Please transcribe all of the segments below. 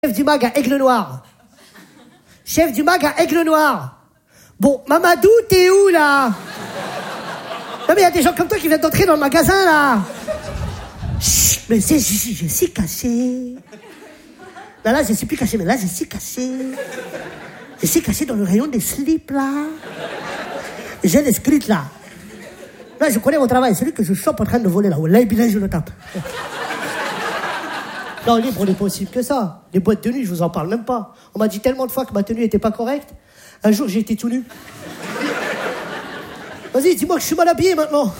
Chef du mag à Aigle-Noir. Chef du mag à Aigle-Noir. Bon, Mamadou, t'es où, là? Non, mais il y a des gens comme toi qui viennent d'entrer dans le magasin, là. Chut, mais je suis caché. Non, là, je suis plus caché, mais là, je suis caché. Je suis caché dans le rayon des slips, là. J'ai les scripts, là. Là, je connais mon travail. Celui que je chope en train de voler, là. Là, je le tape. Non, libre, on n'est pas aussi que ça. Les boîtes de nuit, je vous en parle même pas. On m'a dit tellement de fois que ma tenue était pas correcte. Un jour, j'ai été tout nu. Vas-y, dis-moi que je suis mal habillé maintenant.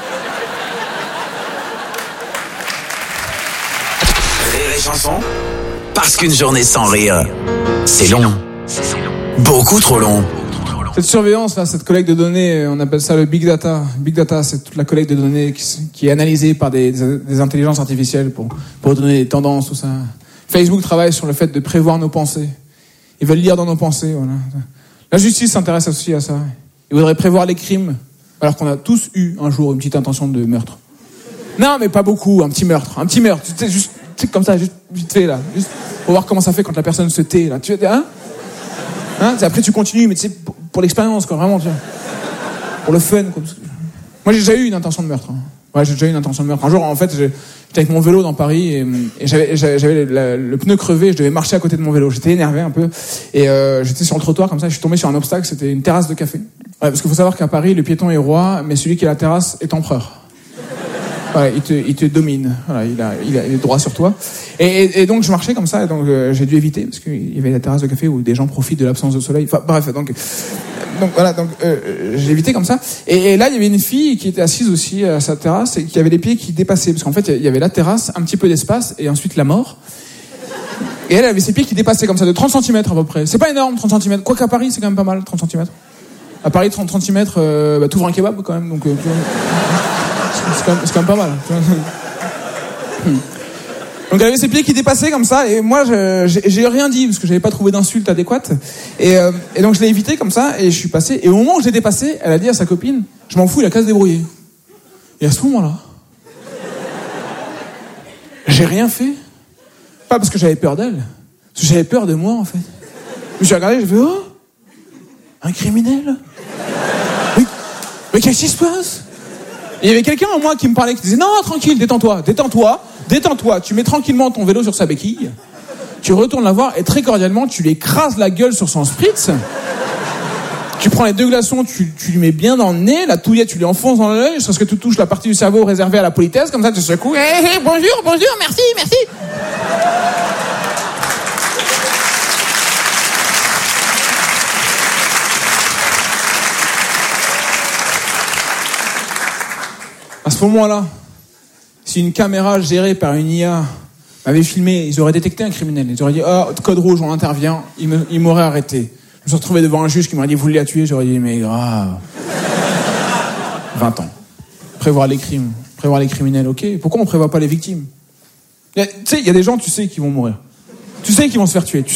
Rire et chanson, parce qu'une journée sans rire, c'est long. Beaucoup trop long. Cette surveillance, là, cette collecte de données, on appelle ça le Big Data. Big Data, c'est toute la collecte de données qui est analysée par des intelligences artificielles pour donner des tendances, tout ça. Facebook travaille sur le fait de prévoir nos pensées. Ils veulent lire dans nos pensées, voilà. La justice s'intéresse aussi à ça. Ils voudraient prévoir les crimes, alors qu'on a tous eu un jour une petite intention de meurtre. Non, mais pas beaucoup, un petit meurtre. Tu sais, juste comme ça, juste vite fait, là. Juste pour voir comment ça fait quand la personne se tait, là. Après, tu continues, mais tu sais, pour l'expérience, quoi, vraiment, tu vois. Pour le fun, quoi. Moi, j'ai déjà eu une intention de meurtre. Hein. Ouais, j'ai déjà eu une intention de meurtre. Un jour, en fait, j'étais avec mon vélo dans Paris et j'avais le pneu crevé, je devais marcher à côté de mon vélo. J'étais énervé un peu et j'étais sur le trottoir comme ça, je suis tombé sur un obstacle, c'était une terrasse de café. Ouais, parce qu'il faut savoir qu'à Paris, le piéton est roi, mais celui qui est à la terrasse est empereur. Voilà, il te domine. Voilà, il est droit sur toi. Et donc je marchais comme ça, et donc j'ai dû éviter parce qu'il y avait la terrasse de café où des gens profitent de l'absence de soleil. Enfin bref, donc j'ai évité comme ça. Et là il y avait une fille qui était assise aussi à sa terrasse et qui avait les pieds qui dépassaient parce qu'en fait il y avait la terrasse, un petit peu d'espace et ensuite la mort. Et elle avait ses pieds qui dépassaient comme ça de 30 cm à peu près. C'est pas énorme 30 cm. Quoi qu'à Paris c'est quand même pas mal 30 cm. À Paris 30 cm, t'ouvres un kebab quand même donc. C'est quand même pas mal. Donc elle avait ses pieds qui dépassaient comme ça et moi j'ai rien dit parce que j'avais pas trouvé d'insulte adéquate et donc je l'ai évité comme ça et je suis passé et au moment où je l'ai dépassé elle a dit à sa copine je m'en fous il a qu'à se débrouiller. Et à ce moment-là j'ai rien fait, pas parce que j'avais peur d'elle, parce que j'avais peur de moi en fait. Je me suis regardé, j'ai fait oh un criminel mais qu'est-ce qui se passe? Et il y avait quelqu'un en moi qui me parlait, qui disait non, tranquille, détends-toi, tu mets tranquillement ton vélo sur sa béquille, tu retournes la voir et très cordialement tu lui écrases la gueule sur son spritz, tu prends les 2 glaçons, tu lui mets bien dans le nez, la touillette tu lui enfonces dans l'œil, jusqu'à ce que tu touches la partie du cerveau réservée à la politesse, comme ça tu secoues, hey, bonjour, merci. À ce moment-là, si une caméra gérée par une IA m'avait filmé, ils auraient détecté un criminel. Ils auraient dit code rouge, on intervient. Ils m'auraient arrêté. Je me suis retrouvé devant un juge qui m'aurait dit vous voulez la tuer. J'aurais dit mais grave. 20 ans. Prévoir les crimes, prévoir les criminels, ok. Pourquoi on prévoit pas les victimes? Tu sais, il y a des gens, tu sais, qui vont mourir. Tu sais qu'ils vont se faire tuer. Tu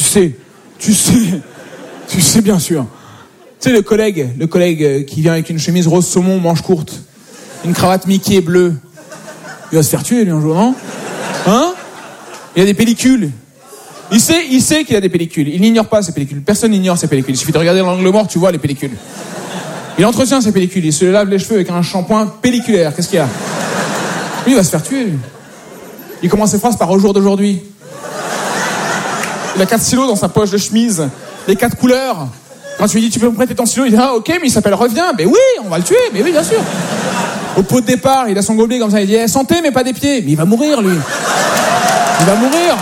sais bien sûr. Tu sais le collègue qui vient avec une chemise rose saumon, manche courte. Une cravate Mickey bleue. Il va se faire tuer, lui, un jour, non? Hein? Il a des pellicules. Il sait qu'il a des pellicules. Il n'ignore pas ces pellicules. Personne n'ignore ces pellicules. Il suffit de regarder l'angle mort, tu vois les pellicules. Il entretient ses pellicules. Il se lave les cheveux avec un shampoing pelliculaire. Qu'est-ce qu'il y a? Lui, il va se faire tuer, lui. Il commence ses phrases par au jour d'aujourd'hui. Il a 4 stylos dans sa poche de chemise. Les 4 couleurs. Quand tu lui dis, tu peux me prêter ton stylo? Il dit, ok, mais il s'appelle Reviens. Mais oui, on va le tuer. Mais oui, bien sûr. Au pot de départ, il a son gobelet comme ça, il dit santé mais pas des pieds. Mais il va mourir lui. Il va mourir.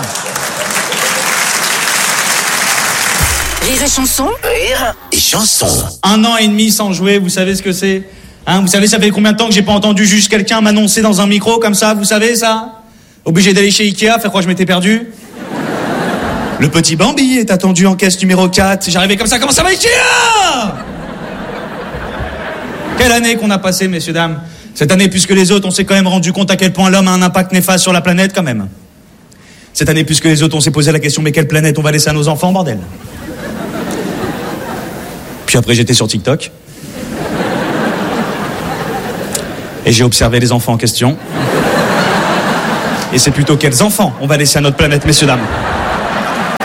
Rire et chanson. Rire et chanson. 1 an et demi sans jouer, vous savez ce que c'est? Vous savez ça fait combien de temps que j'ai pas entendu juste quelqu'un m'annoncer dans un micro comme ça, vous savez ça? Obligé d'aller chez Ikea, faire croire que je m'étais perdu. Le petit Bambi est attendu en caisse numéro 4. J'arrivais comme ça, comment ça va Ikea? Quelle année qu'on a passé, messieurs, dames. Cette année, plus que les autres, on s'est quand même rendu compte à quel point l'homme a un impact néfaste sur la planète, quand même. Cette année, plus que les autres, on s'est posé la question, mais quelle planète on va laisser à nos enfants, bordel? Puis après, j'étais sur TikTok. Et j'ai observé les enfants en question. Et c'est plutôt quels enfants on va laisser à notre planète, messieurs, dames.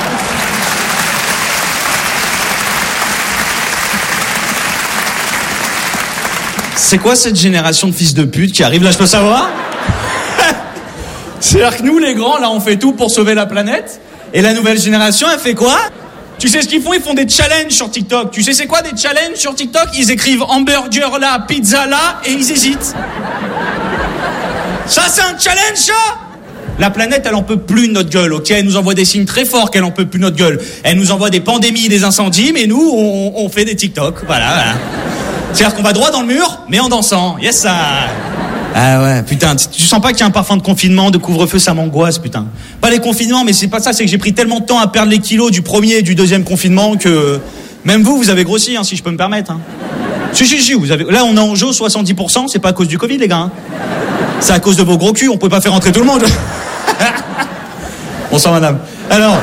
C'est quoi cette génération de fils de pute qui arrive là, je peux savoir? C'est-à-dire que nous, les grands, là, on fait tout pour sauver la planète. Et la nouvelle génération, elle fait quoi? Tu sais ce qu'ils font? Ils font des challenges sur TikTok. Tu sais c'est quoi des challenges sur TikTok? Ils écrivent hamburger là, pizza là, et ils hésitent. Ça, c'est un challenge, ça? La planète, elle en peut plus de notre gueule, ok? Elle nous envoie des signes très forts qu'elle en peut plus de notre gueule. Elle nous envoie des pandémies, des incendies, mais nous, on fait des TikTok. Voilà. C'est-à-dire qu'on va droit dans le mur, mais en dansant. Yes, ça. Ah ouais, putain, tu sens pas qu'il y a un parfum de confinement, de couvre-feu, ça m'angoisse, putain. Pas les confinements, mais c'est pas ça, c'est que j'ai pris tellement de temps à perdre les kilos du premier et du deuxième confinement que... Même vous avez grossi, hein, si je peux me permettre. Hein. Si, vous avez... Là, on est en jeu 70%, c'est pas à cause du Covid, les gars. Hein. C'est à cause de vos gros culs, on peut pas faire rentrer tout le monde. Bonsoir, madame. Alors...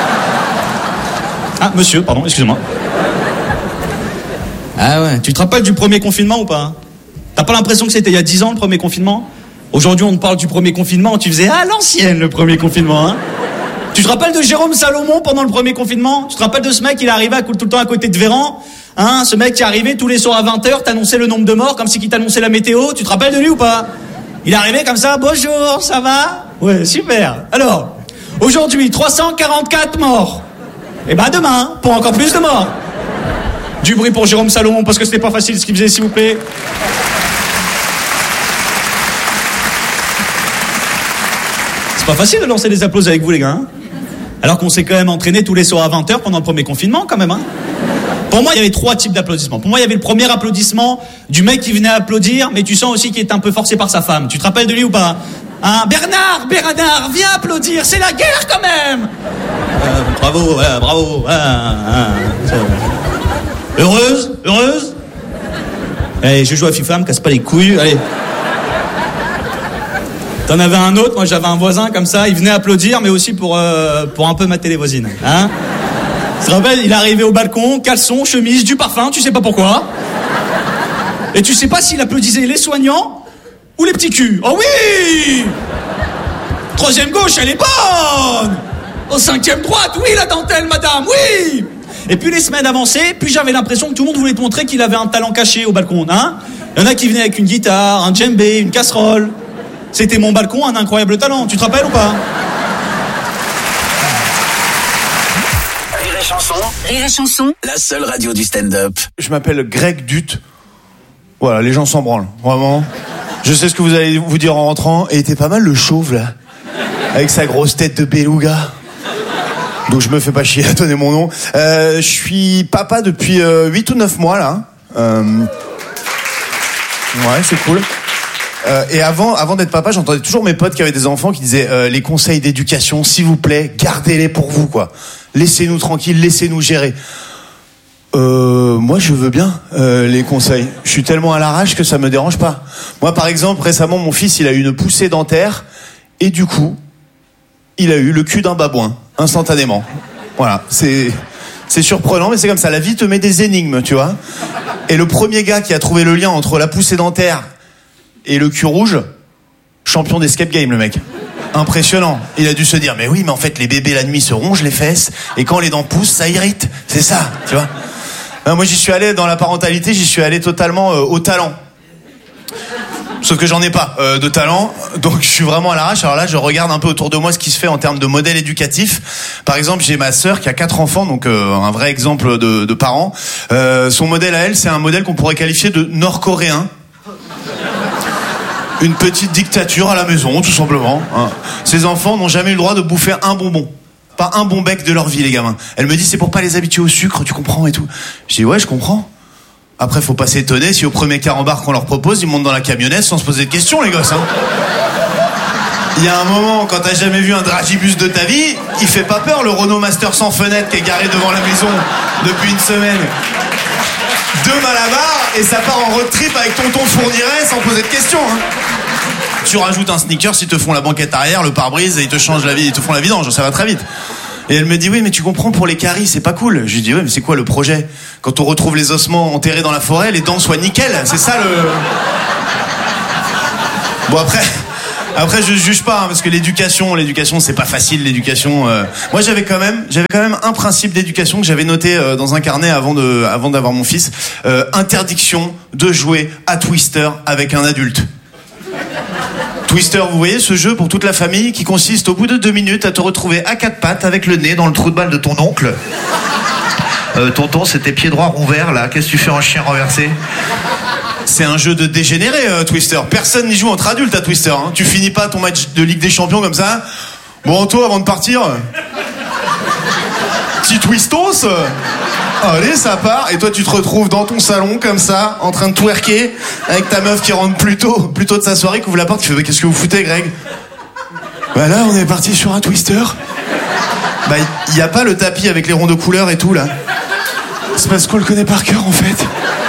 Ah, monsieur, pardon, excusez-moi. Ah ouais, tu te rappelles du premier confinement ou pas? T'as pas l'impression que c'était il y a 10 ans, le premier confinement? Aujourd'hui, on te parle du premier confinement, tu faisais à l'ancienne, le premier confinement, hein. Tu te rappelles de Jérôme Salomon pendant le premier confinement? Tu te rappelles de ce mec, il est arrivé tout le temps à côté de Véran? Hein, ce mec qui est arrivé tous les soirs à 20h, t'annonçait le nombre de morts, comme si qu'il t'annonçait la météo. Tu te rappelles de lui ou pas? Il est arrivé comme ça, bonjour, ça va? Ouais, super. Alors, aujourd'hui, 344 morts. Et ben demain, pour encore plus de morts. Du bruit pour Jérôme Salomon, parce que c'était pas facile ce qu'il faisait, s'il vous plaît. C'est pas facile de lancer des applaudissements avec vous, les gars. Hein, alors qu'on s'est quand même entraîné tous les soirs à 20h pendant le premier confinement, quand même. Hein. Pour moi, il y avait 3 types d'applaudissements. Pour moi, il y avait le premier applaudissement du mec qui venait applaudir, mais tu sens aussi qu'il est un peu forcé par sa femme. Tu te rappelles de lui ou pas? Hein, Bernard, viens applaudir, c'est la guerre quand même. Bravo, bravo. Heureuse. Allez, je joue à FIFA, me casse pas les couilles, allez. T'en avais un autre, moi j'avais un voisin comme ça, il venait applaudir, mais aussi pour un peu mater les voisines. Hein? Tu te rappelles, il est arrivé au balcon, caleçon, chemise, du parfum, tu sais pas pourquoi. Et tu sais pas s'il applaudissait les soignants ou les petits culs. Oh oui! 3e gauche, elle est bonne! Au 5e droite, oui la dentelle, madame, oui! Et puis les semaines avançaient, puis j'avais l'impression que tout le monde voulait te montrer qu'il avait un talent caché au balcon. Hein? Il y en a qui venaient avec une guitare, un djembé, une casserole. C'était mon balcon, un incroyable talent. Tu te rappelles ou pas? Rire et chanson, la seule radio du stand-up. Je m'appelle Greg Dutte. Voilà, les gens s'en branlent, vraiment. Je sais ce que vous allez vous dire en rentrant. Et t'es pas mal le chauve, là. Avec sa grosse tête de beluga. Donc je me fais pas chier à donner mon nom. Je suis papa depuis 8 ou 9 mois, là. Ouais, c'est cool. Et avant d'être papa, j'entendais toujours mes potes qui avaient des enfants qui disaient les conseils d'éducation, s'il vous plaît, gardez-les pour vous, quoi. Laissez-nous tranquilles, laissez-nous gérer. Moi, je veux bien les conseils. Je suis tellement à l'arrache que ça me dérange pas. Moi, par exemple, récemment, mon fils, il a eu une poussée dentaire et du coup, il a eu le cul d'un babouin, instantanément. Voilà, c'est surprenant, mais c'est comme ça. La vie te met des énigmes, tu vois. Et le premier gars qui a trouvé le lien entre la poussée dentaire et le cul rouge, champion d'escape game, le mec. Impressionnant. Il a dû se dire, mais oui, mais en fait, les bébés la nuit se rongent les fesses, et quand les dents poussent, ça irrite. C'est ça, tu vois. Moi, j'y suis allé, dans la parentalité, j'y suis allé totalement au talent. Sauf que j'en ai pas de talent, donc je suis vraiment à l'arrache. Alors là, je regarde un peu autour de moi ce qui se fait en termes de modèles éducatifs. Par exemple, j'ai ma sœur qui a 4 enfants, donc un vrai exemple de parents. Son modèle à elle, c'est un modèle qu'on pourrait qualifier de nord-coréen. Une petite dictature à la maison, tout simplement. Hein. Ces enfants n'ont jamais eu le droit de bouffer un bonbon. Pas un bon bec de leur vie, les gamins. Elle me dit, c'est pour pas les habituer au sucre, tu comprends et tout. Je dis, ouais, je comprends. Après, faut pas s'étonner si au premier carambar qu'on leur propose, ils montent dans la camionnette sans se poser de questions, les gosses. Hein. Il y a un moment, quand t'as jamais vu un dragibus de ta vie, il fait pas peur, le Renault Master sans fenêtre qui est garé devant la maison depuis une semaine. 2 Malabar et ça part en road trip avec tonton Fourniret sans poser de questions. Hein. Tu rajoutes un sneaker, ils te font la banquette arrière, le pare-brise et ils te changent la vie, ils te font la vidange, ça va très vite. Et elle me dit, oui, mais tu comprends, pour les caries, c'est pas cool. Je lui dis, ouais, mais c'est quoi le projet? Quand on retrouve les ossements enterrés dans la forêt, les dents soient nickel. C'est ça le... Bon, Après, je juge pas, hein, parce que l'éducation, c'est pas facile, l'éducation. Moi, j'avais quand même un principe d'éducation que j'avais noté dans un carnet avant d'avoir mon fils. Interdiction de jouer à Twister avec un adulte. Twister, vous voyez ce jeu pour toute la famille qui consiste au bout de 2 minutes à te retrouver à 4 pattes avec le nez dans le trou de balle de ton oncle. Tonton, c'est tes pieds droits ronds verts là, qu'est-ce que tu fais en chien renversé? C'est un jeu de dégénéré, Twister. Personne n'y joue entre adultes à Twister. Hein. Tu finis pas ton match de Ligue des Champions comme ça. Bon, toi, avant de partir, petit twistos. Allez, ça part. Et toi, tu te retrouves dans ton salon comme ça, en train de twerker, avec ta meuf qui rentre plus tôt de sa soirée, qui ouvre la porte, qui fait qu'est-ce que vous foutez, Greg? Bah là, on est parti sur un Twister. Bah, il y a pas le tapis avec les ronds de couleur et tout là. C'est parce qu'on le connaît par cœur en fait.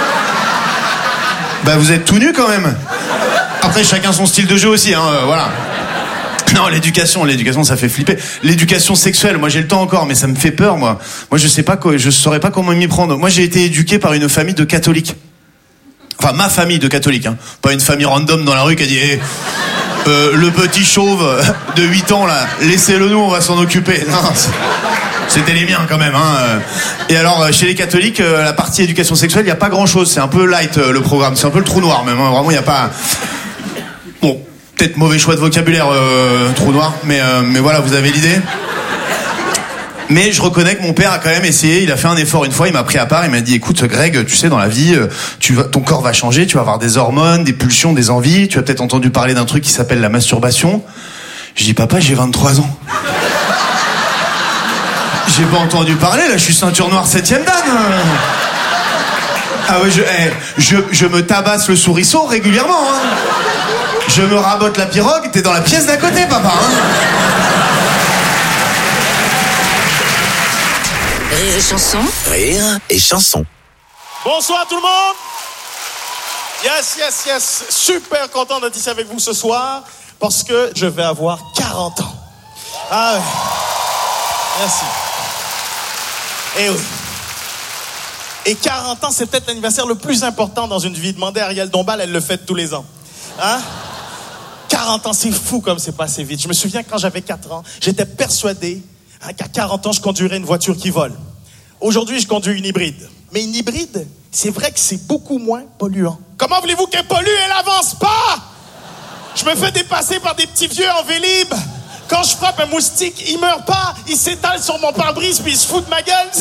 Bah vous êtes tout nus quand même. Après chacun son style de jeu aussi, hein, voilà. Non, l'éducation ça fait flipper. L'éducation sexuelle, moi j'ai le temps encore, mais ça me fait peur moi. Moi je saurais pas comment m'y prendre. Moi j'ai été éduqué par une famille de catholiques. Enfin ma famille de catholiques, hein. Pas une famille random dans la rue qui a dit le petit chauve de 8 ans là, laissez-le nous, on va s'en occuper. Non, c'était les miens quand même, hein. Et alors chez les catholiques, la partie éducation sexuelle, il y a pas grand-chose, c'est un peu light le programme, c'est un peu le trou noir même, hein. Vraiment il y a pas. Bon, peut-être mauvais choix de vocabulaire, trou noir, mais voilà, vous avez l'idée. Mais je reconnais que mon père a quand même essayé, il a fait un effort une fois, il m'a pris à part, il m'a dit écoute Greg, tu sais dans la vie, ton corps va changer, tu vas avoir des hormones, des pulsions, des envies, tu as peut-être entendu parler d'un truc qui s'appelle la masturbation. Je dis papa, j'ai 23 ans. J'ai pas entendu parler, là je suis ceinture noire 7e dan. Ah ouais, je me tabasse le souriceau régulièrement, hein. Je me rabote la pirogue, t'es dans la pièce d'à côté papa, hein. Rire et chanson. Rire et chanson. Bonsoir tout le monde. Yes. Super content d'être ici avec vous ce soir parce que je vais avoir 40 ans. Ah oui. Merci. Eh oui. Et 40 ans, c'est peut-être l'anniversaire le plus important dans une vie. Demandez à Ariel Dombal, elle le fête tous les ans. Hein? 40 ans, c'est fou comme c'est passé vite. Je me souviens quand j'avais 4 ans, j'étais persuadé qu'à 40 ans, je conduirais une voiture qui vole. Aujourd'hui, je conduis une hybride. Mais une hybride, c'est vrai que c'est beaucoup moins polluant. Comment voulez-vous qu'elle pollue? Elle avance pas! Je me fais dépasser par des petits vieux en Vélib. Quand je frappe un moustique, il meurt pas. Il s'étale sur mon pare-brise puis il se fout de ma gueule.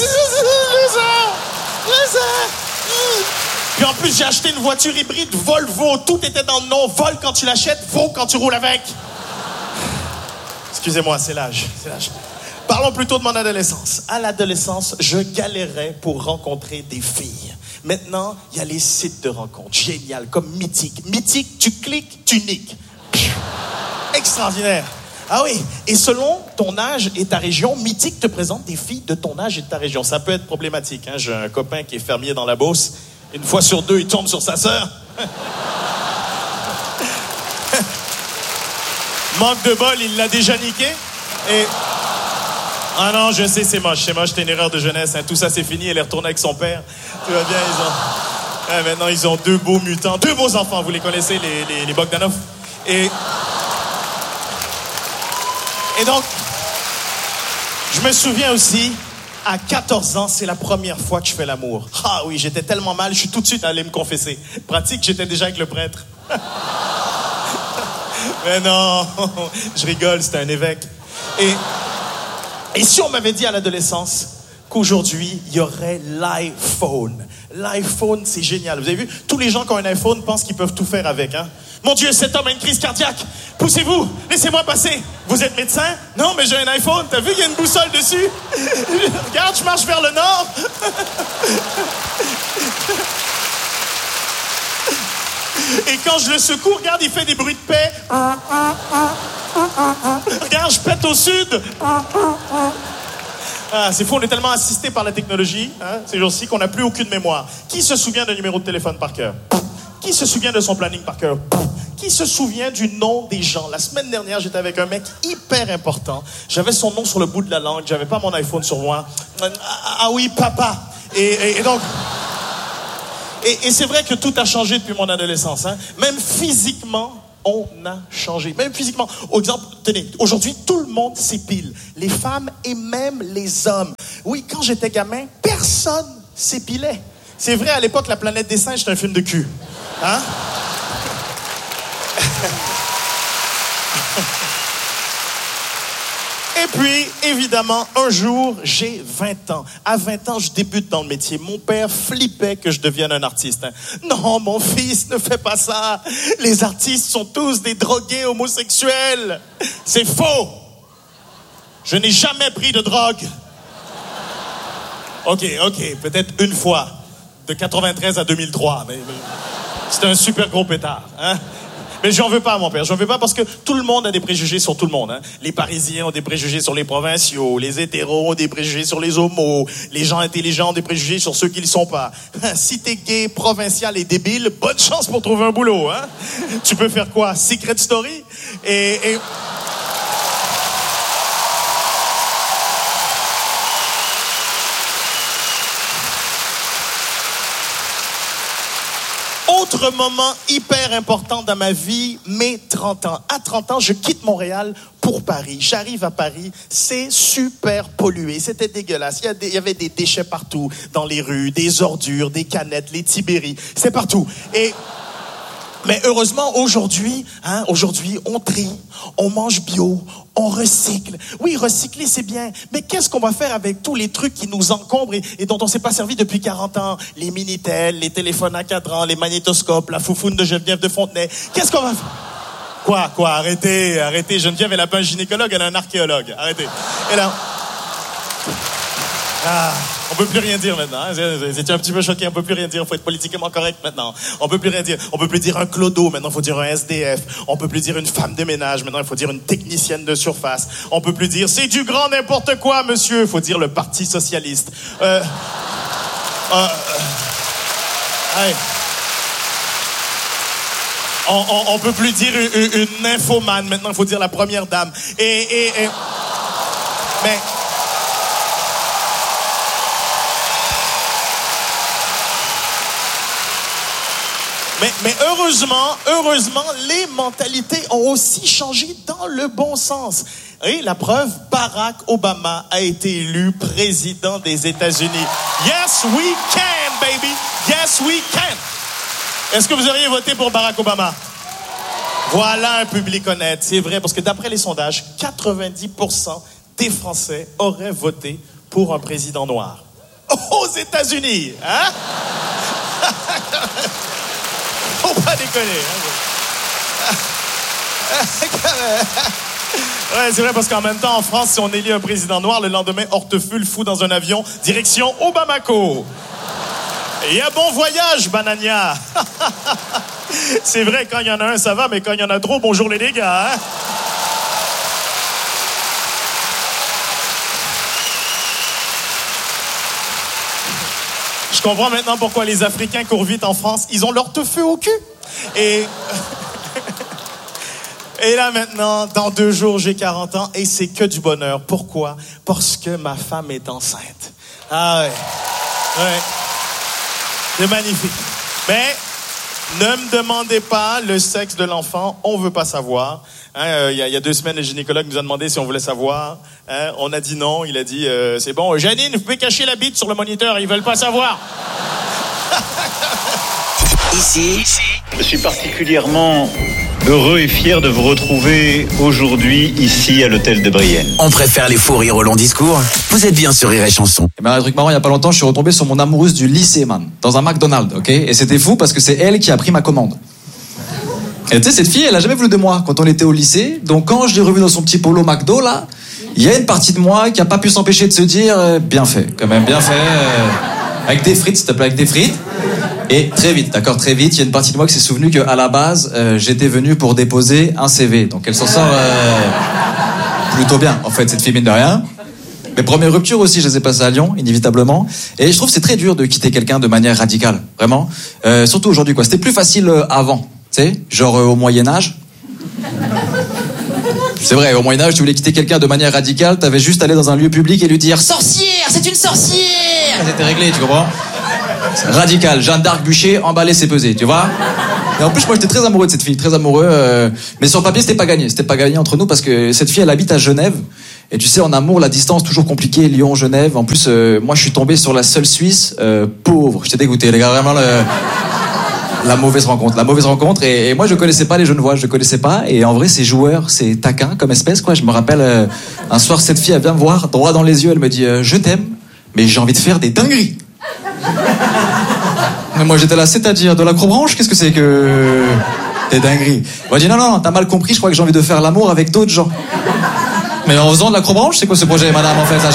Puis en plus, j'ai acheté une voiture hybride Volvo. Tout était dans le nom. Vol quand tu l'achètes, vaut quand tu roules avec. Excusez-moi, c'est l'âge. Parlons plutôt de mon adolescence. À l'adolescence, je galérais pour rencontrer des filles. Maintenant, il y a les sites de rencontres. Génial, comme Mythique. Mythique, tu cliques, tu niques. Extraordinaire. Ah oui, et selon ton âge et ta région, Mythique te présente des filles de ton âge et de ta région. Ça peut être problématique, hein. J'ai un copain qui est fermier dans la Beauce. Une fois sur 2, il tombe sur sa sœur. Manque de bol, il l'a déjà niqué. Et... Ah non, je sais, c'est moche, c'était une erreur de jeunesse. Hein. Tout ça, c'est fini, elle est retournée avec son père. Tout va bien, maintenant, ils ont 2 beaux mutants, 2 beaux enfants, vous les connaissez, les Bogdanov. Et donc, je me souviens aussi, à 14 ans, c'est la première fois que je fais l'amour. Ah oui, j'étais tellement mal, je suis tout de suite allé me confesser. Pratique, j'étais déjà avec le prêtre. Mais non, je rigole, c'était un évêque. Et si on m'avait dit à l'adolescence qu'aujourd'hui, il y aurait l'iPhone. L'iPhone, c'est génial. Vous avez vu, tous les gens qui ont un iPhone pensent qu'ils peuvent tout faire avec, hein. Mon Dieu, cet homme a une crise cardiaque. Poussez-vous, laissez-moi passer. Vous êtes médecin? Non, mais j'ai un iPhone. T'as vu, il y a une boussole dessus. Regarde, je marche vers le nord. Et quand je le secoue, regarde, il fait des bruits de paix. Regarde, je pète au sud. Ah, c'est fou, on est tellement assisté par la technologie, hein, ces jours-ci, qu'on n'a plus aucune mémoire. Qui se souvient d'un numéro de téléphone par cœur? Qui se souvient de son planning par cœur? Qui se souvient du nom des gens? La semaine dernière, j'étais avec un mec hyper important. J'avais son nom sur le bout de la langue. J'avais pas mon iPhone sur moi. Ah oui, papa. Et donc... Et c'est vrai que tout a changé depuis mon adolescence. Hein. Même physiquement, on a changé. Même physiquement. Au exemple, tenez, aujourd'hui, tout le monde s'épile. Les femmes et même les hommes. Oui, quand j'étais gamin, personne s'épilait. C'est vrai, à l'époque, La planète des singes, c'était un film de cul. Hein? Et puis, évidemment, un jour, j'ai 20 ans. À 20 ans, je débute dans le métier. Mon père flippait que je devienne un artiste. Non, mon fils, ne fais pas ça. Les artistes sont tous des drogués homosexuels. C'est faux. Je n'ai jamais pris de drogue. Ok, peut-être une fois. De 93 à 2003. Mais c'était un super gros pétard. Hein? Mais j'en veux pas, mon père. J'en veux pas parce que tout le monde a des préjugés sur tout le monde. Hein. Les Parisiens ont des préjugés sur les provinciaux. Les hétéros ont des préjugés sur les homos. Les gens intelligents ont des préjugés sur ceux qui le sont pas. Si t'es gay, provincial et débile, bonne chance pour trouver un boulot. Hein. Tu peux faire quoi? Secret Story? Et... Autre moment hyper important dans ma vie, mes 30 ans. À 30 ans, je quitte Montréal pour Paris. J'arrive à Paris, c'est super pollué, c'était dégueulasse. Il y avait des déchets partout, dans les rues, des ordures, des canettes, les Tibéris, c'est partout. Mais heureusement, aujourd'hui, on trie, on mange bio, on recycle. Oui, recycler, c'est bien. Mais qu'est-ce qu'on va faire avec tous les trucs qui nous encombrent et dont on s'est pas servi depuis 40 ans? Les Minitel, les téléphones à cadran, les magnétoscopes, la foufoune de Geneviève de Fontenay. Qu'est-ce qu'on va faire? Quoi? Arrêtez. Geneviève, elle a pas un gynécologue, elle a un archéologue. Arrêtez. Et là... on peut plus rien dire maintenant. Hein? C'était un petit peu choqué. On peut plus rien dire. Il faut être politiquement correct maintenant. On peut plus rien dire. On peut plus dire un clodo. Maintenant, il faut dire un SDF. On peut plus dire une femme de ménage. Maintenant, il faut dire une technicienne de surface. On peut plus dire c'est du grand n'importe quoi, monsieur. Il faut dire le Parti socialiste. Allez. On peut plus dire une nymphomane. Maintenant, il faut dire la première dame. Mais heureusement, les mentalités ont aussi changé dans le bon sens. Et la preuve, Barack Obama a été élu président des États-Unis. Yes, we can, baby. Yes, we can. Est-ce que vous auriez voté pour Barack Obama? Voilà un public honnête. C'est vrai, parce que d'après les sondages, 90% des Français auraient voté pour un président noir. Aux États-Unis, hein? Faut pas déconner. Ouais, c'est vrai, parce qu'en même temps, en France, si on élit un président noir, le lendemain, hortefeux, fou dans un avion, direction au Bamako. Et un bon voyage, Banania. C'est vrai, quand il y en a un, ça va, mais quand il y en a trop, bonjour les dégâts. Hein? Je comprends maintenant pourquoi les Africains courent vite en France. Ils ont leur feu au cul. Et là maintenant, dans 2 jours, j'ai 40 ans et c'est que du bonheur. Pourquoi? Parce que ma femme est enceinte. Ah ouais. C'est magnifique. Mais ne me demandez pas le sexe de l'enfant. On veut pas savoir. Il y a 2 semaines, le gynécologue nous a demandé si on voulait savoir. On a dit non. Il a dit c'est bon. Janine, vous pouvez cacher la bite sur le moniteur. Ils veulent pas savoir. Ici, je suis particulièrement heureux et fier de vous retrouver aujourd'hui ici à l'hôtel de Brienne. on préfère les fous rires au long discours. Vous êtes bien sur Rire et Chanson. Et ben, un truc marrant, il y a pas longtemps, je suis retombé sur mon amoureuse du lycée, man. Dans un McDonald's, ok? Et c'était fou parce que c'est elle qui a pris ma commande. Et tu sais, cette fille, elle a jamais voulu de moi quand on était au lycée. Donc quand je l'ai revue dans son petit polo McDo, là, il y a une partie de moi qui a pas pu s'empêcher de se dire, bien fait, quand même, bien fait. Avec des frites, s'il te plaît, avec des frites. Et très vite, d'accord, très vite, il y a une partie de moi qui s'est souvenu qu'à la base, j'étais venu pour déposer un CV. Donc elle s'en sort plutôt bien, en fait, cette fille, mine de rien. Mes premières ruptures aussi, je les ai passées à Lyon, inévitablement. Et je trouve que c'est très dur de quitter quelqu'un de manière radicale, vraiment. Surtout aujourd'hui, quoi. C'était plus facile avant, tu sais, genre au Moyen-Âge. C'est vrai, au Moyen-Âge, tu voulais quitter quelqu'un de manière radicale, t'avais juste à aller dans un lieu public et lui dire « Sorcière, c'est une sorcière !» C'était réglé, tu comprends? Radical, Jeanne d'Arc bûcher, emballé, c'est pesé, tu vois? Et en plus, moi, j'étais très amoureux de cette fille, très amoureux. Mais sur le papier, c'était pas gagné. C'était pas gagné entre nous parce que cette fille, elle habite à Genève. Et tu sais, en amour, la distance, toujours compliquée. Lyon, Genève. En plus, moi, je suis tombé sur la seule Suisse pauvre. J'étais dégoûté, les gars. Vraiment, la mauvaise rencontre. Et moi, je connaissais pas les Genevois, je connaissais pas. Et en vrai, ces joueurs, c'est taquin comme espèce, quoi. Je me rappelle, un soir, cette fille, elle vient me voir, droit dans les yeux, elle me dit je t'aime, mais j'ai envie de faire des dingueries. Mais moi, j'étais là, c'est-à-dire de l'acrobranche, qu'est-ce que c'est que des dingueries? Elle m'a dit non, t'as mal compris, je crois que j'ai envie de faire l'amour avec d'autres gens. Mais en faisant de l'acrobranche, c'est quoi ce projet, madame, en fait, ça,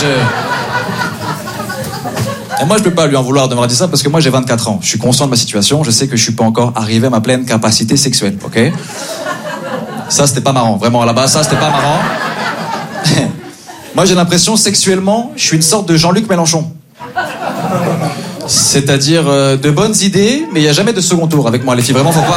Et moi, je peux pas lui en vouloir de m'avoir dit ça parce que moi, j'ai 24 ans. Je suis conscient de ma situation. Je sais que je suis pas encore arrivé à ma pleine capacité sexuelle, ok? Ça, c'était pas marrant. Vraiment, à la base, ça, c'était pas marrant. Moi, j'ai l'impression, sexuellement, je suis une sorte de Jean-Luc Mélenchon. C'est-à-dire de bonnes idées, mais il y a jamais de second tour avec moi, les filles. Vraiment, faut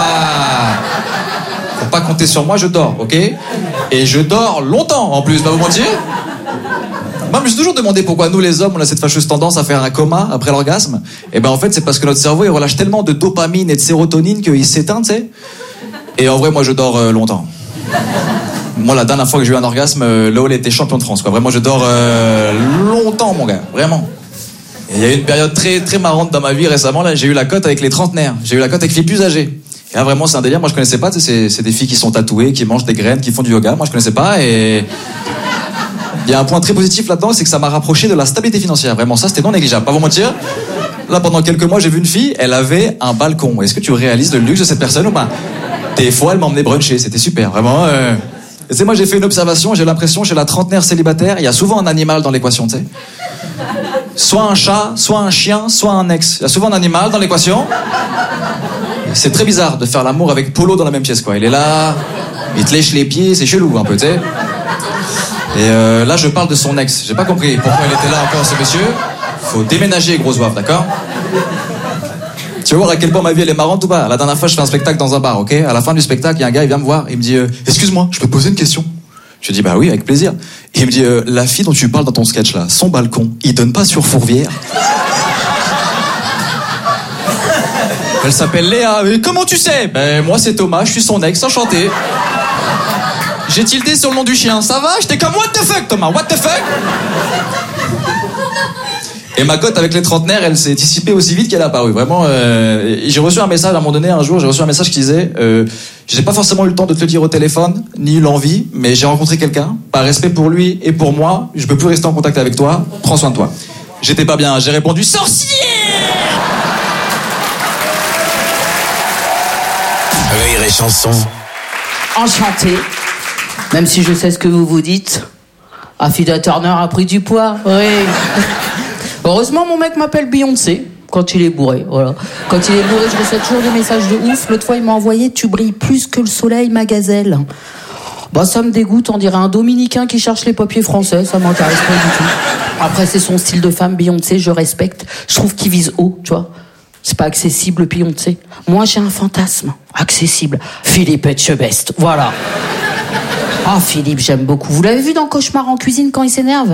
pas compter sur moi, je dors, ok? Et je dors longtemps, en plus, pas vous mentir. Moi, je me suis toujours demandé pourquoi nous, les hommes, on a cette fâcheuse tendance à faire un coma après l'orgasme. Et ben, en fait, c'est parce que notre cerveau, il relâche tellement de dopamine et de sérotonine qu'il s'éteint, tu sais. Et en vrai, moi, je dors longtemps. Moi, la dernière fois que j'ai eu un orgasme, Léo était champion de France, quoi. Vraiment, je dors longtemps, mon gars. Vraiment. Et il y a eu une période très, très marrante dans ma vie récemment, là. J'ai eu la cote avec les trentenaires. J'ai eu la cote avec les plus âgés. Et là, vraiment, c'est un délire. Moi, je connaissais pas, tu sais, c'est des filles qui sont tatouées, qui mangent des graines, qui font du yoga. Moi, je connaissais pas et... Il y a un point très positif là-dedans, c'est que ça m'a rapproché de la stabilité financière. Vraiment, ça, c'était non négligeable. Pas vous mentir. Là, pendant quelques mois, j'ai vu une fille, elle avait un balcon. Est-ce que tu réalises le luxe de cette personne ou pas? Des fois, elle m'emmenait bruncher. C'était super, vraiment. Et tu sais, moi, j'ai fait une observation. J'ai l'impression, chez la trentenaire célibataire, il y a souvent un animal dans l'équation, tu sais. Soit un chat, soit un chien, soit un ex. Il y a souvent un animal dans l'équation. C'est très bizarre de faire l'amour avec Polo dans la même pièce, quoi. Il est là, il te lèche les pieds, c'est chelou un peu, tu sais. Et là, je parle de son ex. J'ai pas compris pourquoi il était là encore, ce monsieur. Faut déménager, gros zouave, d'accord? Tu vas voir à quel point ma vie, elle est marrante ou pas? La dernière fois, je fais un spectacle dans un bar, ok? À la fin du spectacle, il y a un gars, il vient me voir, il me dit excuse-moi, je peux te poser une question? Je dis bah oui, avec plaisir. Et il me dit la fille dont tu parles dans ton sketch là, son balcon, il donne pas sur Fourvière? Elle s'appelle Léa. Mais comment tu sais? Ben moi c'est Thomas, je suis son ex, enchanté. J'ai tilté sur le nom du chien, ça va? J'étais comme what the fuck Thomas, what the fuck? Et ma cote avec les trentenaires, elle s'est dissipée aussi vite qu'elle est apparue. Vraiment, j'ai reçu un message à un moment donné, un jour, j'ai reçu un message qui disait j'ai pas forcément eu le temps de te le dire au téléphone, ni eu l'envie, mais j'ai rencontré quelqu'un, par respect pour lui et pour moi, je peux plus rester en contact avec toi, prends soin de toi. J'étais pas bien, j'ai répondu sorcier! Rire et chanson. Enchanté. Même si je sais ce que vous vous dites. Affida Turner a pris du poids, oui. Heureusement, mon mec m'appelle Beyoncé quand il est bourré, voilà. Quand il est bourré, je reçois toujours des messages de ouf. L'autre fois, il m'a envoyé « Tu brilles plus que le soleil, ma gazelle ». Bah, ça me dégoûte, on dirait un Dominicain qui cherche les papiers français, ça m'intéresse pas du tout. Après, c'est son style de femme, Beyoncé, je respecte. Je trouve qu'il vise haut, tu vois. C'est pas accessible, Beyoncé. Moi, j'ai un fantasme accessible. Philippe Etchebest, voilà. Ah, Philippe, j'aime beaucoup. Vous l'avez vu dans Cauchemar en cuisine quand il s'énerve?